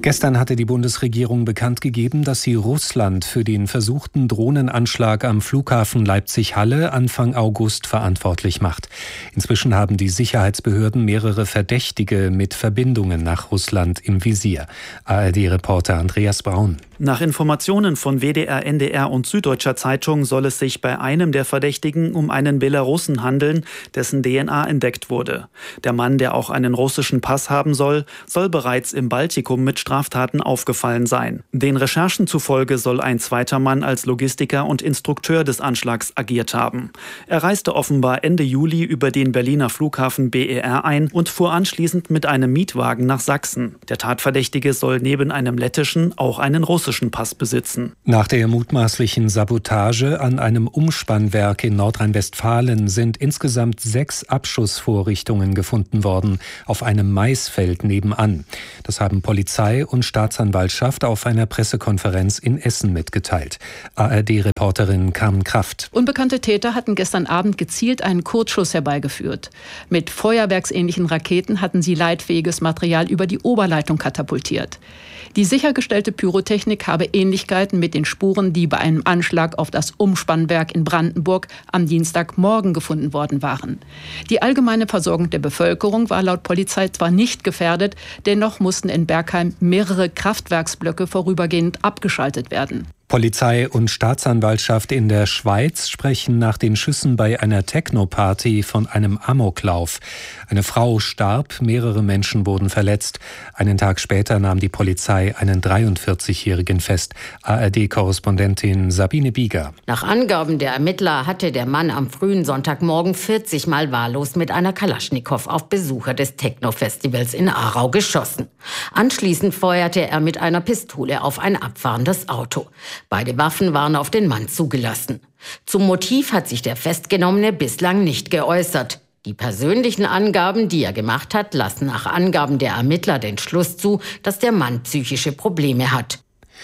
Gestern hatte die Bundesregierung bekannt gegeben, dass sie Russland für den versuchten Drohnenanschlag am Flughafen Leipzig-Halle Anfang August verantwortlich macht. Inzwischen haben die Sicherheitsbehörden mehrere Verdächtige mit Verbindungen nach Russland im Visier. A R D-Reporter Andreas Braun.
Nach Informationen von W D R, N D R und Süddeutscher Zeitung soll es sich bei einem der Verdächtigen um einen Belarussen handeln, dessen D N A entdeckt wurde. Der Mann, der auch einen russischen Pass haben soll, soll bereits im Baltikum mit Straftaten aufgefallen sein. Den Recherchen zufolge soll ein zweiter Mann als Logistiker und Instrukteur des Anschlags agiert haben. Er reiste offenbar Ende Juli über den Berliner Flughafen B E R ein und fuhr anschließend mit einem Mietwagen nach Sachsen. Der Tatverdächtige soll neben einem lettischen auch einen russischen Pass besitzen.
Nach der mutmaßlichen Sabotage an einem Umspannwerk in Nordrhein-Westfalen sind insgesamt sechs Abschussvorrichtungen gefunden worden, auf einem Maisfeld nebenan. Das haben Polizei und Staatsanwaltschaft auf einer Pressekonferenz in Essen mitgeteilt. A R D-Reporterin Carmen Kraft.
Unbekannte Täter hatten gestern Abend gezielt einen Kurzschuss herbeigeführt. Mit feuerwerksähnlichen Raketen hatten sie leitfähiges Material über die Oberleitung katapultiert. Die sichergestellte Pyrotechnik habe Ähnlichkeiten mit den Spuren, die bei einem Anschlag auf das Umspannwerk in Brandenburg am Dienstagmorgen gefunden worden waren. Die allgemeine Versorgung der Bevölkerung war laut Polizei zwar nicht gefährdet, dennoch mussten in Bergheim mehrere Kraftwerksblöcke vorübergehend abgeschaltet werden.
Polizei und Staatsanwaltschaft in der Schweiz sprechen nach den Schüssen bei einer Techno-Party von einem Amoklauf. Eine Frau starb, mehrere Menschen wurden verletzt. Einen Tag später nahm die Polizei einen dreiundvierzigjährigen fest. A R D-Korrespondentin Sabine Bieger.
Nach Angaben der Ermittler hatte der Mann am frühen Sonntagmorgen vierzig Mal wahllos mit einer Kalaschnikow auf Besucher des Techno-Festivals in Aarau geschossen. Anschließend feuerte er mit einer Pistole auf ein abfahrendes Auto. Beide Waffen waren auf den Mann zugelassen. Zum Motiv hat sich der Festgenommene bislang nicht geäußert. Die persönlichen Angaben, die er gemacht hat, lassen nach Angaben der Ermittler den Schluss zu, dass der Mann psychische Probleme hat.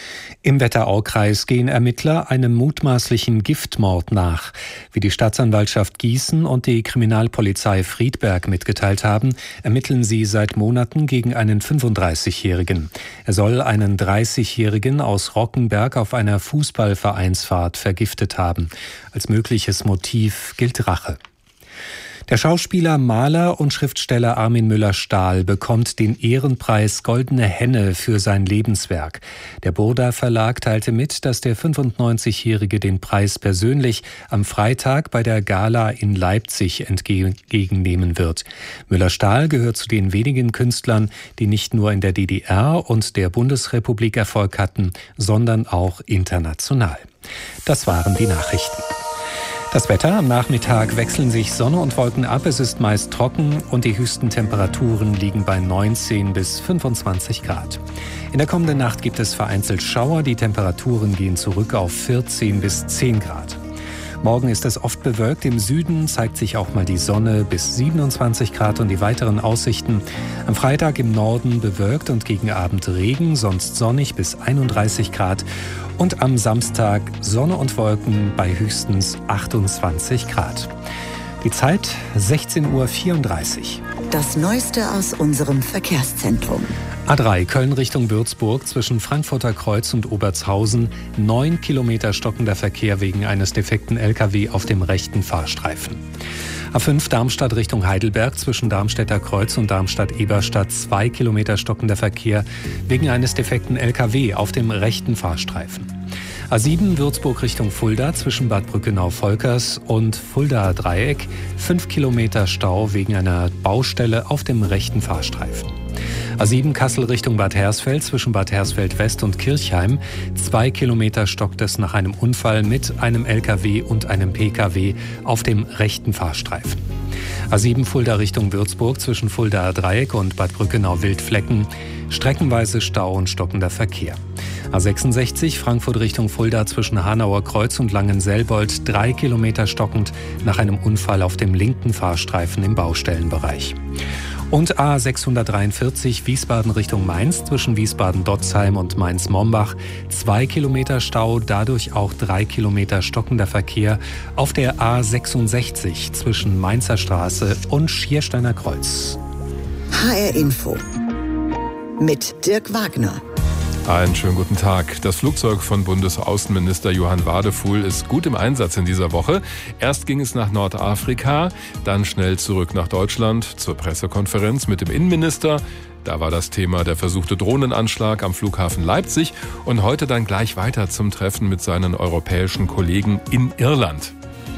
Im Wetteraukreis gehen Ermittler einem mutmaßlichen Giftmord nach. Wie die Staatsanwaltschaft Gießen und die Kriminalpolizei Friedberg mitgeteilt haben, ermitteln sie seit Monaten gegen einen fünfunddreißigjährigen. Er soll einen dreißigjährigen aus Rockenberg auf einer Fußballvereinsfahrt vergiftet haben. Als mögliches Motiv gilt Rache. Der Schauspieler, Maler und Schriftsteller Armin Müller-Stahl bekommt den Ehrenpreis Goldene Henne für sein Lebenswerk. Der Burda Verlag teilte mit, dass der fünfundneunzigjährige den Preis persönlich am Freitag bei der Gala in Leipzig entgegennehmen wird. Müller-Stahl gehört zu den wenigen Künstlern, die nicht nur in der D D R und der Bundesrepublik Erfolg hatten, sondern auch international. Das waren die Nachrichten. Das Wetter: Am Nachmittag wechseln sich Sonne und Wolken ab. Es ist meist trocken und die höchsten Temperaturen liegen bei neunzehn bis fünfundzwanzig Grad. In der kommenden Nacht gibt es vereinzelt Schauer. Die Temperaturen gehen zurück auf vierzehn bis zehn Grad. Morgen ist es oft bewölkt. Im Süden zeigt sich auch mal die Sonne bis siebenundzwanzig Grad und die weiteren Aussichten. Am Freitag im Norden bewölkt und gegen Abend Regen, sonst sonnig bis einunddreißig Grad. Und am Samstag Sonne und Wolken bei höchstens achtundzwanzig Grad. Die Zeit sechzehn Uhr vierunddreißig.
Das Neueste aus unserem Verkehrszentrum.
A drei Köln Richtung Würzburg zwischen Frankfurter Kreuz und Obertshausen. Neun Kilometer stockender Verkehr wegen eines defekten L K W auf dem rechten Fahrstreifen. A fünf Darmstadt Richtung Heidelberg zwischen Darmstädter Kreuz und Darmstadt-Eberstadt. Zwei Kilometer stockender Verkehr wegen eines defekten L K W auf dem rechten Fahrstreifen. A sieben Würzburg Richtung Fulda zwischen Bad Brückenau-Volkers und Fuldaer Dreieck. Fünf Kilometer Stau wegen einer Baustelle auf dem rechten Fahrstreifen. A sieben Kassel Richtung Bad Hersfeld zwischen Bad Hersfeld West und Kirchheim. Zwei Kilometer stockt es nach einem Unfall mit einem L K W und einem P K W auf dem rechten Fahrstreifen. A sieben Fulda Richtung Würzburg zwischen Fuldaer Dreieck und Bad Brückenau-Wildflecken. Streckenweise Stau und stockender Verkehr. A sechsundsechzig Frankfurt Richtung Fulda zwischen Hanauer Kreuz und Langenselbold. Drei Kilometer stockend nach einem Unfall auf dem linken Fahrstreifen im Baustellenbereich. Und A sechshundertdreiundvierzig Wiesbaden Richtung Mainz zwischen Wiesbaden-Dotzheim und Mainz-Mombach. Zwei Kilometer Stau, dadurch auch drei Kilometer stockender Verkehr auf der A sechsundsechzig zwischen Mainzer Straße und Schiersteiner Kreuz.
H R Info mit Dirk Wagner.
Einen schönen guten Tag. Das Flugzeug von Bundesaußenminister Johann Wadefuhl ist gut im Einsatz in dieser Woche. Erst ging es nach Nordafrika, dann schnell zurück nach Deutschland zur Pressekonferenz mit dem Innenminister. Da war das Thema der versuchte Drohnenanschlag am Flughafen Leipzig und heute dann gleich weiter zum Treffen mit seinen europäischen Kollegen in Irland.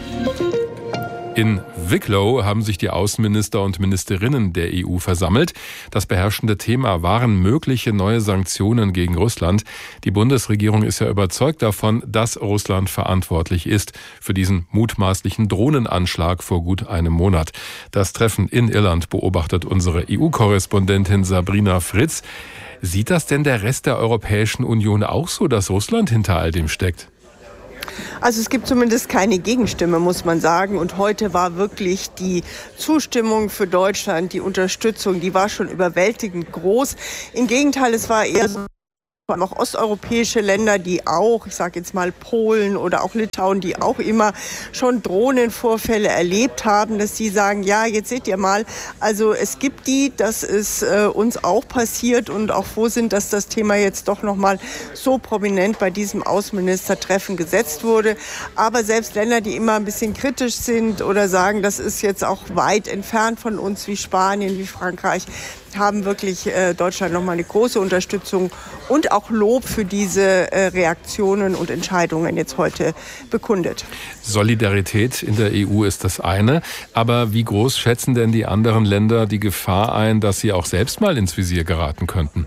In Wicklow haben sich die Außenminister und Ministerinnen der E U versammelt. Das beherrschende Thema waren mögliche neue Sanktionen gegen Russland. Die Bundesregierung ist ja überzeugt davon, dass Russland verantwortlich ist für diesen mutmaßlichen Drohnenanschlag vor gut einem Monat. Das Treffen in Irland beobachtet unsere E U-Korrespondentin Sabrina Fritz. Sieht das denn der Rest der Europäischen Union auch so, dass Russland hinter all dem steckt?
Also es gibt zumindest keine Gegenstimme, muss man sagen. Und heute war wirklich die Zustimmung für Deutschland, die Unterstützung, die war schon überwältigend groß. Im Gegenteil, es war eher so, auch osteuropäische Länder, die auch, ich sage jetzt mal Polen oder auch Litauen, die auch immer schon Drohnenvorfälle erlebt haben, dass sie sagen, ja, jetzt seht ihr mal, also es gibt die, das ist äh, uns auch passiert und auch froh sind, dass das Thema jetzt doch nochmal so prominent bei diesem Außenministertreffen gesetzt wurde. Aber selbst Länder, die immer ein bisschen kritisch sind oder sagen, das ist jetzt auch weit entfernt von uns, wie Spanien, wie Frankreich, haben wirklich äh, Deutschland nochmal eine große Unterstützung und auch Lob für diese äh, Reaktionen und Entscheidungen jetzt heute bekundet.
Solidarität in der E U ist das eine, aber wie groß schätzen denn die anderen Länder die Gefahr ein, dass sie auch selbst mal ins Visier geraten könnten?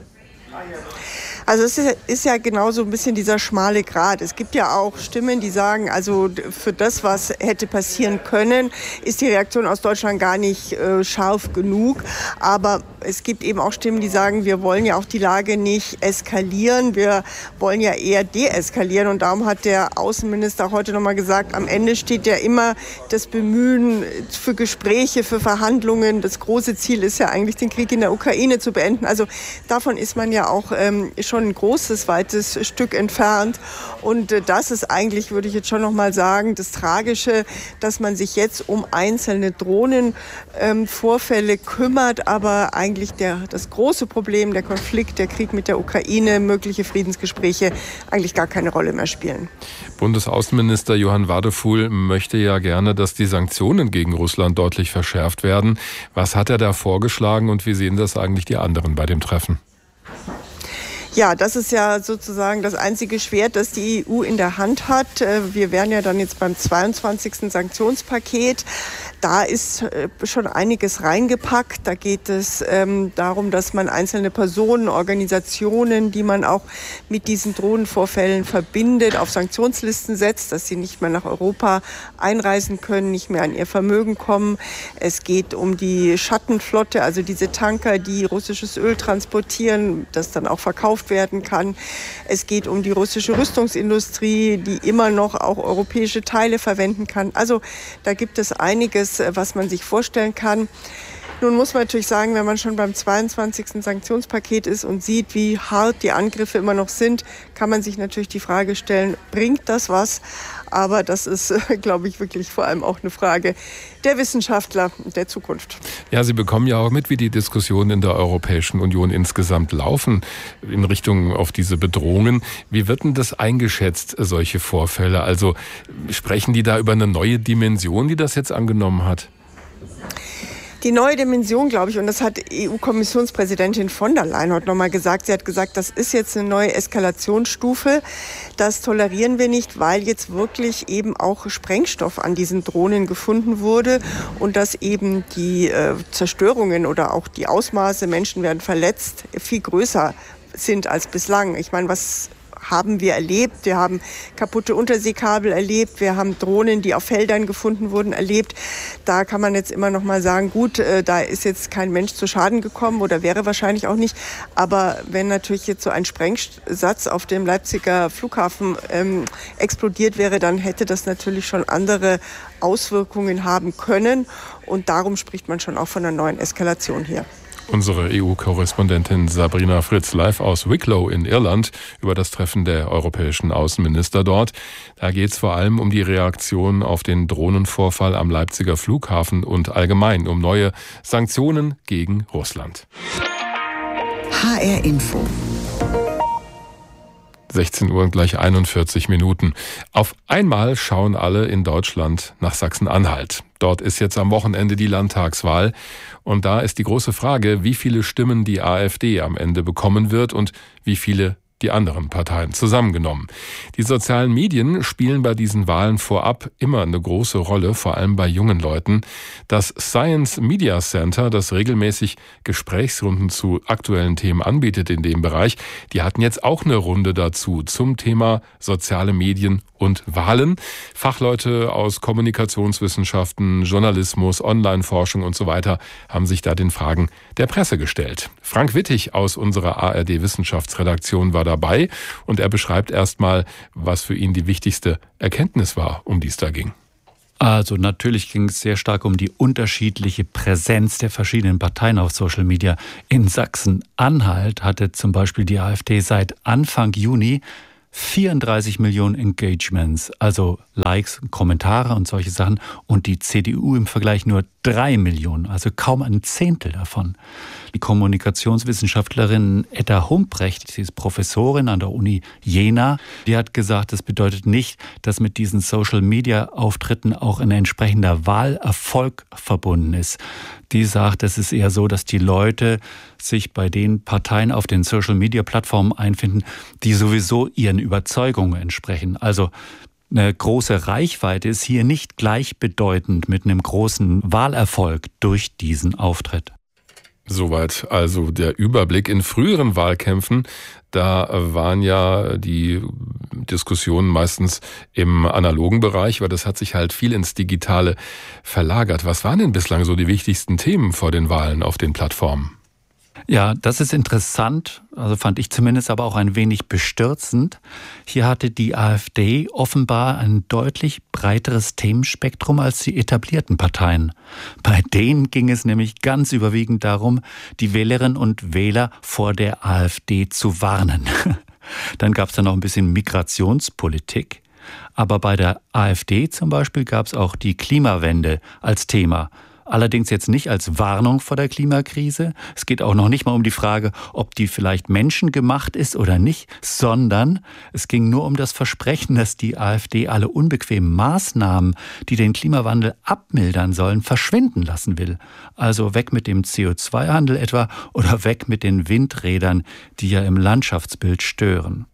Also es ist, ist ja genau so ein bisschen dieser schmale Grat. Es gibt ja auch Stimmen, die sagen, also für das, was hätte passieren können, ist die Reaktion aus Deutschland gar nicht äh, scharf genug. Aber es gibt eben auch Stimmen, die sagen, wir wollen ja auch die Lage nicht eskalieren, wir wollen ja eher deeskalieren. Und darum hat der Außenminister heute nochmal gesagt, am Ende steht ja immer das Bemühen für Gespräche, für Verhandlungen. Das große Ziel ist ja eigentlich, den Krieg in der Ukraine zu beenden. Also davon ist man ja auch ähm, schon ein großes, weites Stück entfernt. Und äh, das ist eigentlich, würde ich jetzt schon noch mal sagen, das Tragische, dass man sich jetzt um einzelne Drohnenvorfälle ähm, kümmert, aber eigentlich der, das große Problem, der Konflikt, der Krieg mit der Ukraine, mögliche Friedensgespräche eigentlich gar keine Rolle mehr spielen.
Bundesaußenminister Johann Wadefuhl möchte ja gerne, dass die Sanktionen gegen Russland deutlich verschärft werden. Was hat er da vorgeschlagen und wie sehen das eigentlich die anderen bei dem Treffen?
Ja, das ist ja sozusagen das einzige Schwert, das die E U in der Hand hat. Wir wären ja dann jetzt beim zweiundzwanzigsten Sanktionspaket. Da ist schon einiges reingepackt. Da geht es ähm, darum, dass man einzelne Personen, Organisationen, die man auch mit diesen Drohnenvorfällen verbindet, auf Sanktionslisten setzt, dass sie nicht mehr nach Europa einreisen können, nicht mehr an ihr Vermögen kommen. Es geht um die Schattenflotte, also diese Tanker, die russisches Öl transportieren, das dann auch verkauft werden kann. Es geht um die russische Rüstungsindustrie, die immer noch auch europäische Teile verwenden kann. Also da gibt es einiges, was man sich vorstellen kann. Nun muss man natürlich sagen, wenn man schon beim zweiundzwanzigsten Sanktionspaket ist und sieht, wie hart die Angriffe immer noch sind, kann man sich natürlich die Frage stellen, bringt das was? Aber das ist, glaube ich, wirklich vor allem auch eine Frage der Wissenschaftler der Zukunft.
Ja, Sie bekommen ja auch mit, wie die Diskussionen in der Europäischen Union insgesamt laufen in Richtung auf diese Bedrohungen. Wie wird denn das eingeschätzt, solche Vorfälle? Also sprechen die da über eine neue Dimension, die das jetzt angenommen hat?
Die neue Dimension, glaube ich, und das hat E U-Kommissionspräsidentin von der Leyen heute nochmal gesagt. Sie hat gesagt, das ist jetzt eine neue Eskalationsstufe. Das tolerieren wir nicht, weil jetzt wirklich eben auch Sprengstoff an diesen Drohnen gefunden wurde und dass eben die äh, Zerstörungen oder auch die Ausmaße, Menschen werden verletzt, viel größer sind als bislang. Ich meine, was haben wir erlebt. Wir haben kaputte Unterseekabel erlebt. Wir haben Drohnen, die auf Feldern gefunden wurden, erlebt. Da kann man jetzt immer noch mal sagen, gut, äh, da ist jetzt kein Mensch zu Schaden gekommen oder wäre wahrscheinlich auch nicht. Aber wenn natürlich jetzt so ein Sprengsatz auf dem Leipziger Flughafen ähm, explodiert wäre, dann hätte das natürlich schon andere Auswirkungen haben können. Und darum spricht man schon auch von einer neuen Eskalation hier.
Unsere E U-Korrespondentin Sabrina Fritz live aus Wicklow in Irland über das Treffen der europäischen Außenminister dort. Da geht es vor allem um die Reaktion auf den Drohnenvorfall am Leipziger Flughafen und allgemein um neue Sanktionen gegen Russland.
H R Info.
sechzehn Uhr und gleich einundvierzig Minuten. Auf einmal schauen alle in Deutschland nach Sachsen-Anhalt. Dort ist jetzt am Wochenende die Landtagswahl. Und da ist die große Frage, wie viele Stimmen die AfD am Ende bekommen wird und wie viele die anderen Parteien zusammengenommen. Die sozialen Medien spielen bei diesen Wahlen vorab immer eine große Rolle, vor allem bei jungen Leuten. Das Science Media Center, das regelmäßig Gesprächsrunden zu aktuellen Themen anbietet in dem Bereich, die hatten jetzt auch eine Runde dazu zum Thema soziale Medien und Wahlen. Fachleute aus Kommunikationswissenschaften, Journalismus, Online-Forschung und so weiter haben sich da den Fragen der Presse gestellt. Frank Wittig aus unserer A R D-Wissenschaftsredaktion war dabei und er beschreibt erstmal, was für ihn die wichtigste Erkenntnis war, um die es da ging.
Also natürlich ging es sehr stark um die unterschiedliche Präsenz der verschiedenen Parteien auf Social Media. In Sachsen-Anhalt hatte zum Beispiel die AfD seit Anfang Juni vierunddreißig Millionen Engagements, also Likes, Kommentare und solche Sachen. Und die C D U im Vergleich nur drei Millionen, also kaum ein Zehntel davon. Die Kommunikationswissenschaftlerin Etta Humprecht, sie ist Professorin an der Uni Jena, die hat gesagt, das bedeutet nicht, dass mit diesen Social-Media-Auftritten auch ein entsprechender Wahlerfolg verbunden ist. Die sagt, es ist eher so, dass die Leute sich bei den Parteien auf den Social-Media-Plattformen einfinden, die sowieso ihren Überzeugungen entsprechen. Also eine große Reichweite ist hier nicht gleichbedeutend mit einem großen Wahlerfolg durch diesen Auftritt.
Soweit also der Überblick. In früheren Wahlkämpfen, da waren ja die Diskussionen meistens im analogen Bereich, weil das hat sich halt viel ins Digitale verlagert. Was waren denn bislang so die wichtigsten Themen vor den Wahlen auf den Plattformen?
Ja, das ist interessant, also fand ich zumindest, aber auch ein wenig bestürzend. Hier hatte die AfD offenbar ein deutlich breiteres Themenspektrum als die etablierten Parteien. Bei denen ging es nämlich ganz überwiegend darum, die Wählerinnen und Wähler vor der AfD zu warnen. Dann gab es da noch ein bisschen Migrationspolitik. Aber bei der AfD zum Beispiel gab es auch die Klimawende als Thema. Allerdings jetzt nicht als Warnung vor der Klimakrise. Es geht auch noch nicht mal um die Frage, ob die vielleicht menschengemacht ist oder nicht, sondern es ging nur um das Versprechen, dass die AfD alle unbequemen Maßnahmen, die den Klimawandel abmildern sollen, verschwinden lassen will. Also weg mit dem C O zwei Handel etwa oder weg mit den Windrädern, die ja im Landschaftsbild stören.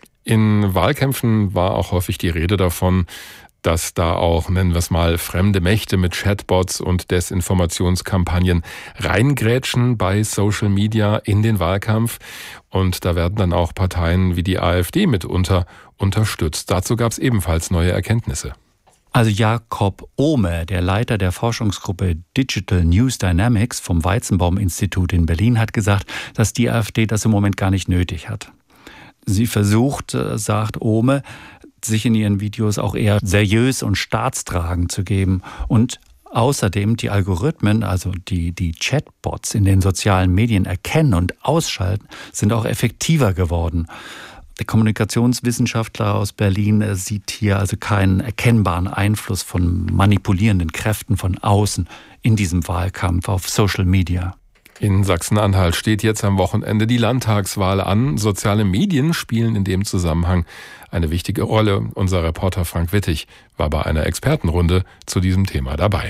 In Wahlkämpfen war auch häufig die Rede davon, dass da auch, nennen wir es mal, fremde Mächte mit Chatbots und Desinformationskampagnen reingrätschen bei Social Media in den Wahlkampf. Und da werden dann auch Parteien wie die AfD mitunter unterstützt. Dazu gab es ebenfalls neue Erkenntnisse.
Also Jakob Ohme, der Leiter der Forschungsgruppe Digital News Dynamics vom Weizenbaum-Institut in Berlin, hat gesagt, dass die AfD das im Moment gar nicht nötig hat. Sie versucht, sagt Ohme, sich in ihren Videos auch eher seriös und staatstragend zu geben. Und außerdem die Algorithmen, also die, die Chatbots in den sozialen Medien erkennen und ausschalten, sind auch effektiver geworden. Der Kommunikationswissenschaftler aus Berlin sieht hier also keinen erkennbaren Einfluss von manipulierenden Kräften von außen in diesem Wahlkampf auf Social Media.
In Sachsen-Anhalt steht jetzt am Wochenende die Landtagswahl an. Soziale Medien spielen in dem Zusammenhang eine wichtige Rolle. Unser Reporter Frank Wittig war bei einer Expertenrunde zu diesem Thema dabei.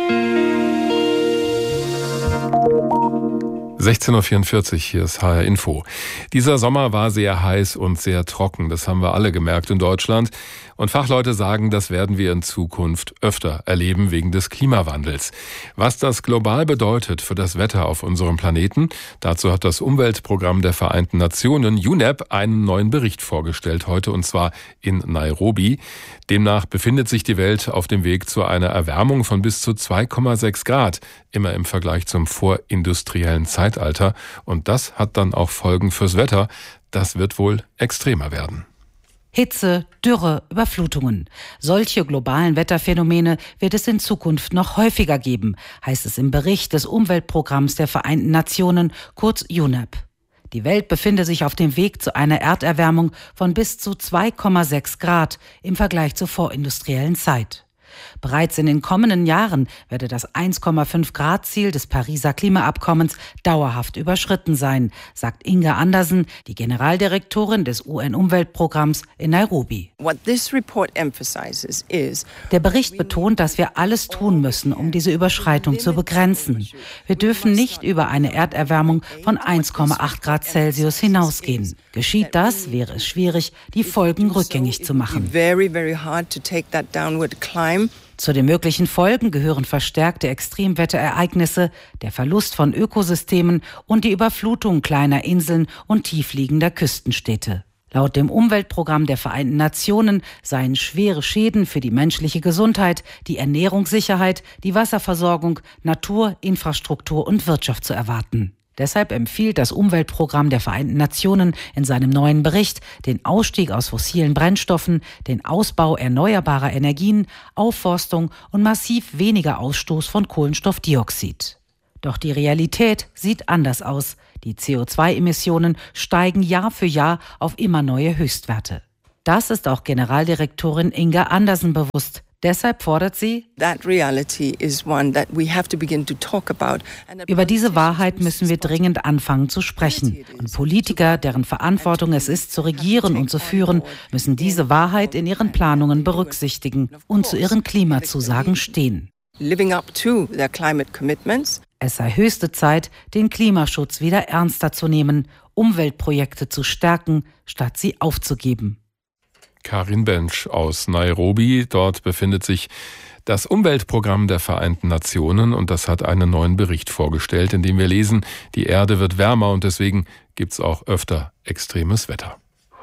sechzehn Uhr vierundvierzig, hier ist H R Info. Dieser Sommer war sehr heiß und sehr trocken, das haben wir alle gemerkt in Deutschland. Und Fachleute sagen, das werden wir in Zukunft öfter erleben wegen des Klimawandels. Was das global bedeutet für das Wetter auf unserem Planeten, dazu hat das Umweltprogramm der Vereinten Nationen U N E P einen neuen Bericht vorgestellt heute, und zwar in Nairobi. Demnach befindet sich die Welt auf dem Weg zu einer Erwärmung von bis zu zwei Komma sechs Grad, immer im Vergleich zum vorindustriellen Zeitalter. Und das hat dann auch Folgen fürs Wetter. Das wird wohl extremer werden.
Hitze, Dürre, Überflutungen. Solche globalen Wetterphänomene wird es in Zukunft noch häufiger geben, heißt es im Bericht des Umweltprogramms der Vereinten Nationen, kurz U N E P. Die Welt befinde sich auf dem Weg zu einer Erderwärmung von bis zu zwei Komma sechs Grad im Vergleich zur vorindustriellen Zeit. Bereits in den kommenden Jahren werde das eins Komma fünf Grad Ziel des Pariser Klimaabkommens dauerhaft überschritten sein, sagt Inga Andersen, die Generaldirektorin des U N-Umweltprogramms in Nairobi. Der Bericht betont, dass wir alles tun müssen, um diese Überschreitung zu begrenzen. Wir dürfen nicht über eine Erderwärmung von eins Komma acht Grad Celsius hinausgehen. Geschieht das, wäre es schwierig, die Folgen rückgängig zu machen. Zu den möglichen Folgen gehören verstärkte Extremwetterereignisse, der Verlust von Ökosystemen und die Überflutung kleiner Inseln und tiefliegender Küstenstädte. Laut dem Umweltprogramm der Vereinten Nationen seien schwere Schäden für die menschliche Gesundheit, die Ernährungssicherheit, die Wasserversorgung, Natur, Infrastruktur und Wirtschaft zu erwarten. Deshalb empfiehlt das Umweltprogramm der Vereinten Nationen in seinem neuen Bericht den Ausstieg aus fossilen Brennstoffen, den Ausbau erneuerbarer Energien, Aufforstung und massiv weniger Ausstoß von Kohlenstoffdioxid. Doch die Realität sieht anders aus. Die C O zwei Emissionen steigen Jahr für Jahr auf immer neue Höchstwerte. Das ist auch Generaldirektorin Inga Andersen bewusst. Deshalb fordert sie, über diese Wahrheit müssen wir dringend anfangen zu sprechen. Und Politiker, deren Verantwortung es ist, zu regieren und zu führen, müssen diese Wahrheit in ihren Planungen berücksichtigen und zu ihren Klimazusagen stehen. Es sei höchste Zeit, den Klimaschutz wieder ernster zu nehmen, Umweltprojekte zu stärken, statt sie aufzugeben.
Karin Bensch aus Nairobi. Dort befindet sich das Umweltprogramm der Vereinten Nationen und das hat einen neuen Bericht vorgestellt, in dem wir lesen, die Erde wird wärmer und deswegen gibt es auch öfter extremes Wetter.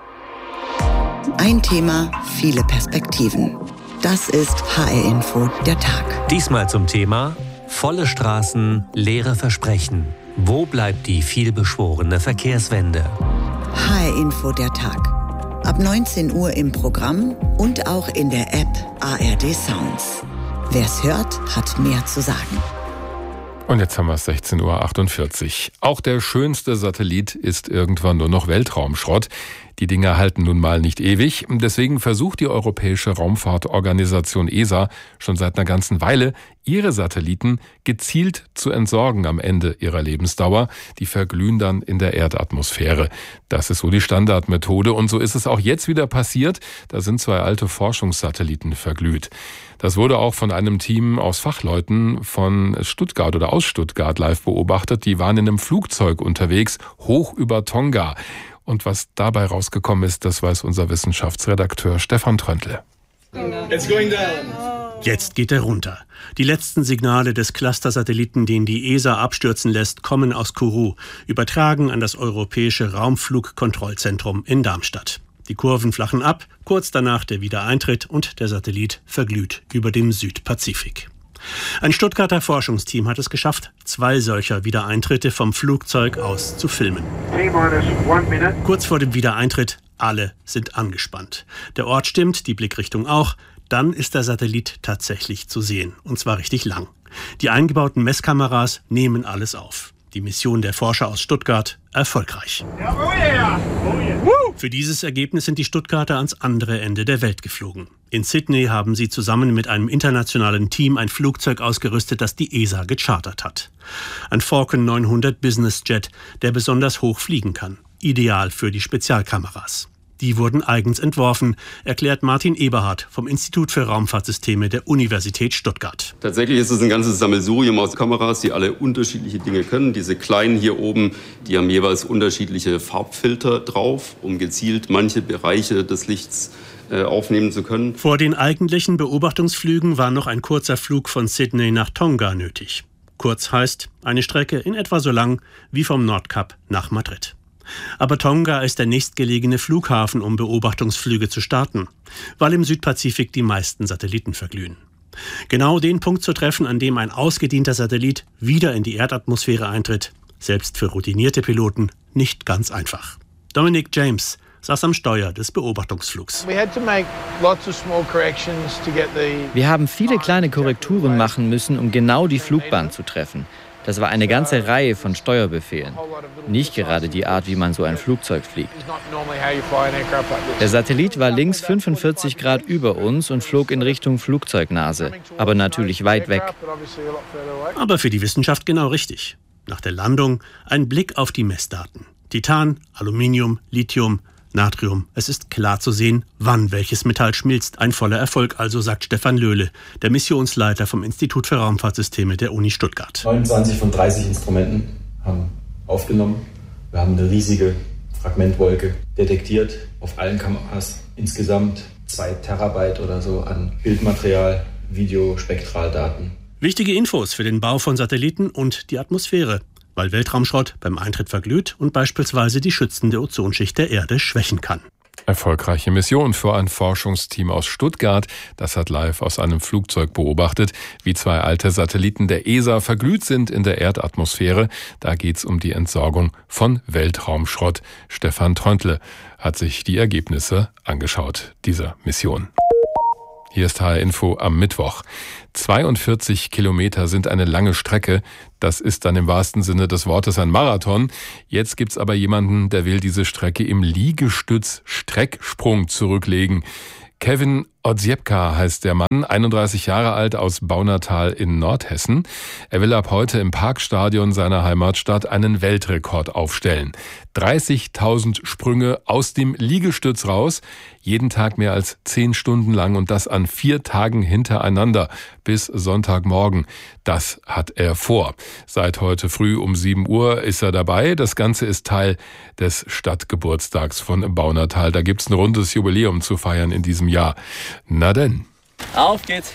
Ein Thema, viele Perspektiven. Das ist H R-Info der Tag.
Diesmal zum Thema volle Straßen, leere Versprechen. Wo bleibt die vielbeschworene Verkehrswende?
H R-Info der Tag. Ab neunzehn Uhr im Programm und auch in der App A R D Sounds. Wer's hört, hat mehr zu sagen.
Und jetzt haben wir es sechzehn Uhr achtundvierzig. Auch der schönste Satellit ist irgendwann nur noch Weltraumschrott. Die Dinger halten nun mal nicht ewig. Deswegen versucht die Europäische Raumfahrtorganisation E S A schon seit einer ganzen Weile, ihre Satelliten gezielt zu entsorgen am Ende ihrer Lebensdauer. Die verglühen dann in der Erdatmosphäre. Das ist so die Standardmethode. Und so ist es auch jetzt wieder passiert. Da sind zwei alte Forschungssatelliten verglüht. Das wurde auch von einem Team aus Fachleuten von Stuttgart oder aus Stuttgart live beobachtet. Die waren in einem Flugzeug unterwegs, hoch über Tonga. Und was dabei rausgekommen ist, das weiß unser Wissenschaftsredakteur Stefan Tröntl.
Jetzt geht er runter. Die letzten Signale des Cluster-Satelliten, den die E S A abstürzen lässt, kommen aus Kourou, übertragen an das Europäische Raumflugkontrollzentrum in Darmstadt. Die Kurven flachen ab, kurz danach der Wiedereintritt und der Satellit verglüht über dem Südpazifik. Ein Stuttgarter Forschungsteam hat es geschafft, zwei solcher Wiedereintritte vom Flugzeug aus zu filmen. Kurz vor dem Wiedereintritt, alle sind angespannt. Der Ort stimmt, die Blickrichtung auch. Dann ist der Satellit tatsächlich zu sehen, und zwar richtig lang. Die eingebauten Messkameras nehmen alles auf. Die Mission der Forscher aus Stuttgart erfolgreich. Für dieses Ergebnis sind die Stuttgarter ans andere Ende der Welt geflogen. In Sydney haben sie zusammen mit einem internationalen Team ein Flugzeug ausgerüstet, das die E S A gechartert hat. Ein Falcon neunhundert Business Jet, der besonders hoch fliegen kann. Ideal für die Spezialkameras. Die wurden eigens entworfen, erklärt Martin Eberhardt vom Institut für Raumfahrtsysteme der Universität Stuttgart.
Tatsächlich ist es ein ganzes Sammelsurium aus Kameras, die alle unterschiedliche Dinge können. Diese kleinen hier oben, die haben jeweils unterschiedliche Farbfilter drauf, um gezielt manche Bereiche des Lichts äh, aufnehmen zu können.
Vor den eigentlichen Beobachtungsflügen war noch ein kurzer Flug von Sydney nach Tonga nötig. Kurz heißt eine Strecke in etwa so lang wie vom Nordkap nach Madrid. Aber Tonga ist der nächstgelegene Flughafen, um Beobachtungsflüge zu starten, weil im Südpazifik die meisten Satelliten verglühen. Genau den Punkt zu treffen, an dem ein ausgedienter Satellit wieder in die Erdatmosphäre eintritt, selbst für routinierte Piloten nicht ganz einfach. Dominic James saß am Steuer des Beobachtungsflugs.
Wir haben viele kleine Korrekturen machen müssen, um genau die Flugbahn zu treffen.
Das war eine ganze Reihe von Steuerbefehlen. Nicht gerade die Art, wie man so ein Flugzeug fliegt. Der Satellit war links fünfundvierzig Grad über uns und flog in Richtung Flugzeugnase, aber natürlich weit weg.
Aber für die Wissenschaft genau richtig. Nach der Landung ein Blick auf die Messdaten. Titan, Aluminium, Lithium, Natrium. Es ist klar zu sehen, wann welches Metall schmilzt. Ein voller Erfolg also, sagt Stefan Löhle, der Missionsleiter vom Institut für Raumfahrtsysteme der Uni Stuttgart.
neunundzwanzig von dreißig Instrumenten haben aufgenommen. Wir haben eine riesige Fragmentwolke detektiert auf allen Kameras. Insgesamt zwei Terabyte oder so an Bildmaterial, Videospektraldaten.
Wichtige Infos für den Bau von Satelliten und die Atmosphäre, weil Weltraumschrott beim Eintritt verglüht und beispielsweise die schützende Ozonschicht der Erde schwächen kann.
Erfolgreiche Mission für ein Forschungsteam aus Stuttgart. Das hat live aus einem Flugzeug beobachtet, wie zwei alte Satelliten der E S A verglüht sind in der Erdatmosphäre. Da geht's um die Entsorgung von Weltraumschrott. Stefan Tröntle hat sich die Ergebnisse angeschaut dieser Mission. Hier ist H R Info am Mittwoch. zweiundvierzig Kilometer sind eine lange Strecke. Das ist dann im wahrsten Sinne des Wortes ein Marathon. Jetzt gibt's aber jemanden, der will diese Strecke im Liegestütz-Strecksprung zurücklegen. Kevin Odziepka heißt der Mann, einunddreißig Jahre alt, aus Baunatal in Nordhessen. Er will ab heute im Parkstadion seiner Heimatstadt einen Weltrekord aufstellen. dreißigtausend Sprünge aus dem Liegestütz raus, jeden Tag mehr als zehn Stunden lang und das an vier Tagen hintereinander bis Sonntagmorgen. Das hat er vor. Seit heute früh um sieben Uhr ist er dabei. Das Ganze ist Teil des Stadtgeburtstags von Baunatal. Da gibt's ein rundes Jubiläum zu feiern in diesem Jahr. Na denn.
Auf geht's.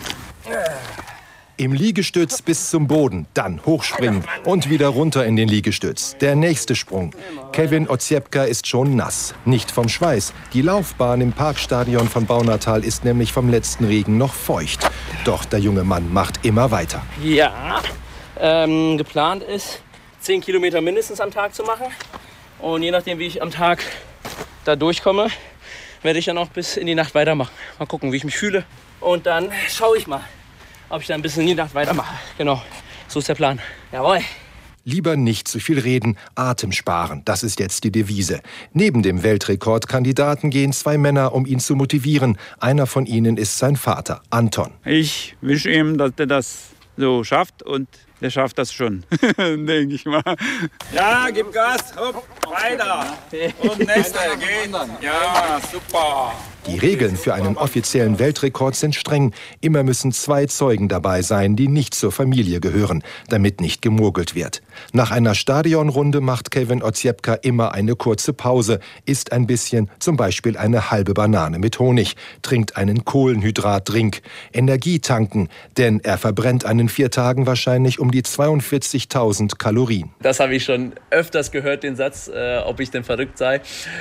Im Liegestütz bis zum Boden, dann hochspringen und wieder runter in den Liegestütz. Der nächste Sprung. Kevin Odziepka ist schon nass, nicht vom Schweiß. Die Laufbahn im Parkstadion von Baunatal ist nämlich vom letzten Regen noch feucht. Doch der junge Mann macht immer weiter.
Ja, ähm, geplant ist, zehn Kilometer mindestens am Tag zu machen. Und je nachdem, wie ich am Tag da durchkomme, werde ich dann auch bis in die Nacht weitermachen. Mal gucken, wie ich mich fühle. Und dann schaue ich mal, ob ich dann ein bisschen in die Nacht weitermache. Genau, so ist der Plan. Jawohl.
Lieber nicht zu viel reden, Atem sparen, das ist jetzt die Devise. Neben dem Weltrekordkandidaten gehen zwei Männer, um ihn zu motivieren. Einer von ihnen ist sein Vater, Anton.
Ich wünsche ihm, dass er das so schafft und der schafft das schon, denke ich mal. Ja, gib Gas, hopp, weiter. Und nächster, gehen. Ja, super.
Die Regeln für einen offiziellen Weltrekord sind streng. Immer müssen zwei Zeugen dabei sein, die nicht zur Familie gehören, damit nicht gemogelt wird. Nach einer Stadionrunde macht Kevin Odziepka immer eine kurze Pause, isst ein bisschen, zum Beispiel eine halbe Banane mit Honig, trinkt einen Kohlenhydratdrink, Energie tanken, denn er verbrennt an den vier Tagen wahrscheinlich um die zweiundvierzigtausend Kalorien.
Das habe ich schon öfters gehört, den Satz, äh, ob ich denn verrückt sei.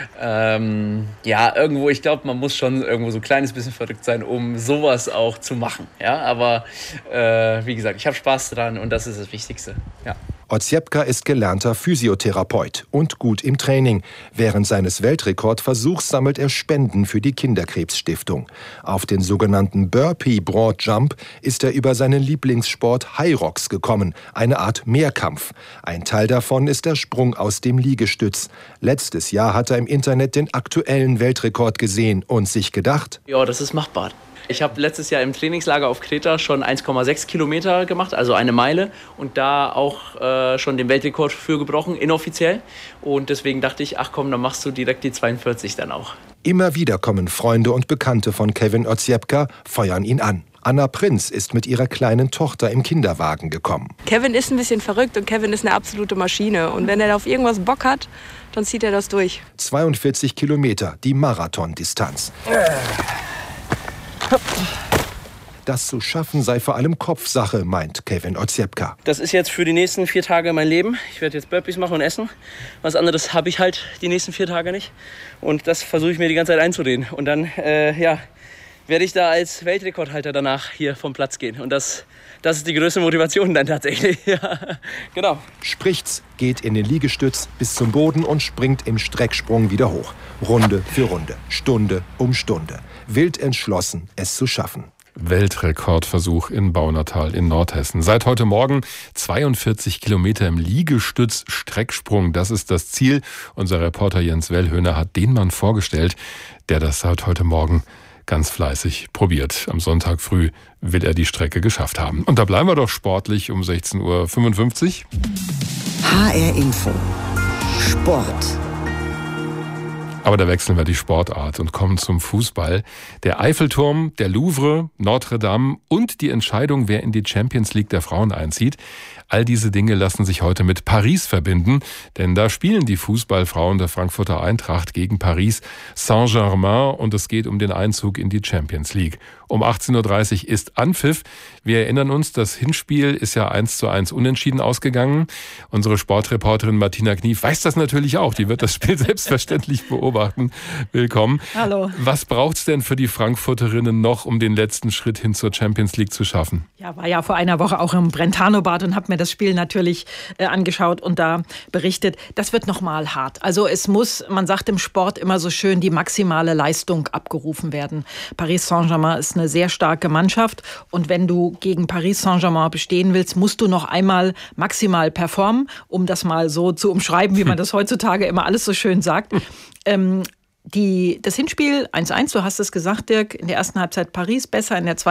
Ähm, ja, irgendwo, ich glaube, man muss schon irgendwo so ein kleines bisschen verrückt sein, um sowas auch zu machen. Ja, aber äh, wie gesagt, ich habe Spaß dran und das ist das Wichtigste. Ja.
Odziepka ist gelernter Physiotherapeut und gut im Training. Während seines Weltrekordversuchs sammelt er Spenden für die Kinderkrebsstiftung. Auf den sogenannten Burpee Broad Jump ist er über seinen Lieblingssport High Rocks gekommen, eine Art Mehrkampf. Ein Teil davon ist der Sprung aus dem Liegestütz. Letztes Jahr hat er im Internet den aktuellen Weltrekord gesehen und sich gedacht:
Ja, das ist machbar. Ich habe letztes Jahr im Trainingslager auf Kreta schon eins Komma sechs Kilometer gemacht, also eine Meile. Und da auch äh, schon den Weltrekord für gebrochen, inoffiziell. Und deswegen dachte ich, ach komm, dann machst du direkt die zweiundvierzig dann auch.
Immer wieder kommen Freunde und Bekannte von Kevin Odziepka, feuern ihn an. Anna Prinz ist mit ihrer kleinen Tochter im Kinderwagen gekommen.
Kevin ist ein bisschen verrückt und Kevin ist eine absolute Maschine. Und wenn er auf irgendwas Bock hat, dann zieht er das durch.
zweiundvierzig Kilometer, die Marathondistanz. Das zu schaffen sei vor allem Kopfsache, meint Kevin Odziepka.
Das ist jetzt für die nächsten vier Tage mein Leben. Ich werde jetzt Burpees machen und essen. Was anderes habe ich halt die nächsten vier Tage nicht. Und das versuche ich mir die ganze Zeit einzureden. Und dann, äh, ja, werde ich da als Weltrekordhalter danach hier vom Platz gehen. Und das, das ist die größte Motivation dann tatsächlich. Ja, genau.
Spricht's, geht in den Liegestütz bis zum Boden und springt im Strecksprung wieder hoch. Runde für Runde, Stunde um Stunde. Wild entschlossen, es zu schaffen.
Weltrekordversuch in Baunatal in Nordhessen. Seit heute Morgen zweiundvierzig Kilometer im Liegestütz-Strecksprung. Das ist das Ziel. Unser Reporter Jens Wellhöhner hat den Mann vorgestellt, der das seit heute Morgen ganz fleißig probiert. Am Sonntag früh will er die Strecke geschafft haben. Und da bleiben wir doch sportlich um sechzehn Uhr fünfundfünfzig.
H R Info. Sport.
Aber da wechseln wir die Sportart und kommen zum Fußball. Der Eiffelturm, der Louvre, Notre Dame und die Entscheidung, wer in die Champions League der Frauen einzieht. All diese Dinge lassen sich heute mit Paris verbinden, denn da spielen die Fußballfrauen der Frankfurter Eintracht gegen Paris Saint-Germain und es geht um den Einzug in die Champions League. Um achtzehn Uhr dreißig ist Anpfiff. Wir erinnern uns, das Hinspiel ist ja eins zu eins unentschieden ausgegangen. Unsere Sportreporterin Martina Knief weiß das natürlich auch. Die wird das Spiel selbstverständlich beobachten. Willkommen.
Hallo.
Was braucht's denn für die Frankfurterinnen noch, um den letzten Schritt hin zur Champions League zu schaffen?
Ja, war ja vor einer Woche auch im Brentano-Bad und habe mir das Spiel natürlich äh, angeschaut und da berichtet. Das wird nochmal hart. Also es muss, man sagt im Sport immer so schön, die maximale Leistung abgerufen werden. Paris Saint-Germain ist eine sehr starke Mannschaft und wenn du gegen Paris Saint-Germain bestehen willst, musst du noch einmal maximal performen, um das mal so zu umschreiben, wie man das heutzutage immer alles so schön sagt. ähm, Die, das Hinspiel eins eins, du hast es gesagt, Dirk, in der ersten Halbzeit Paris besser, in der zweiten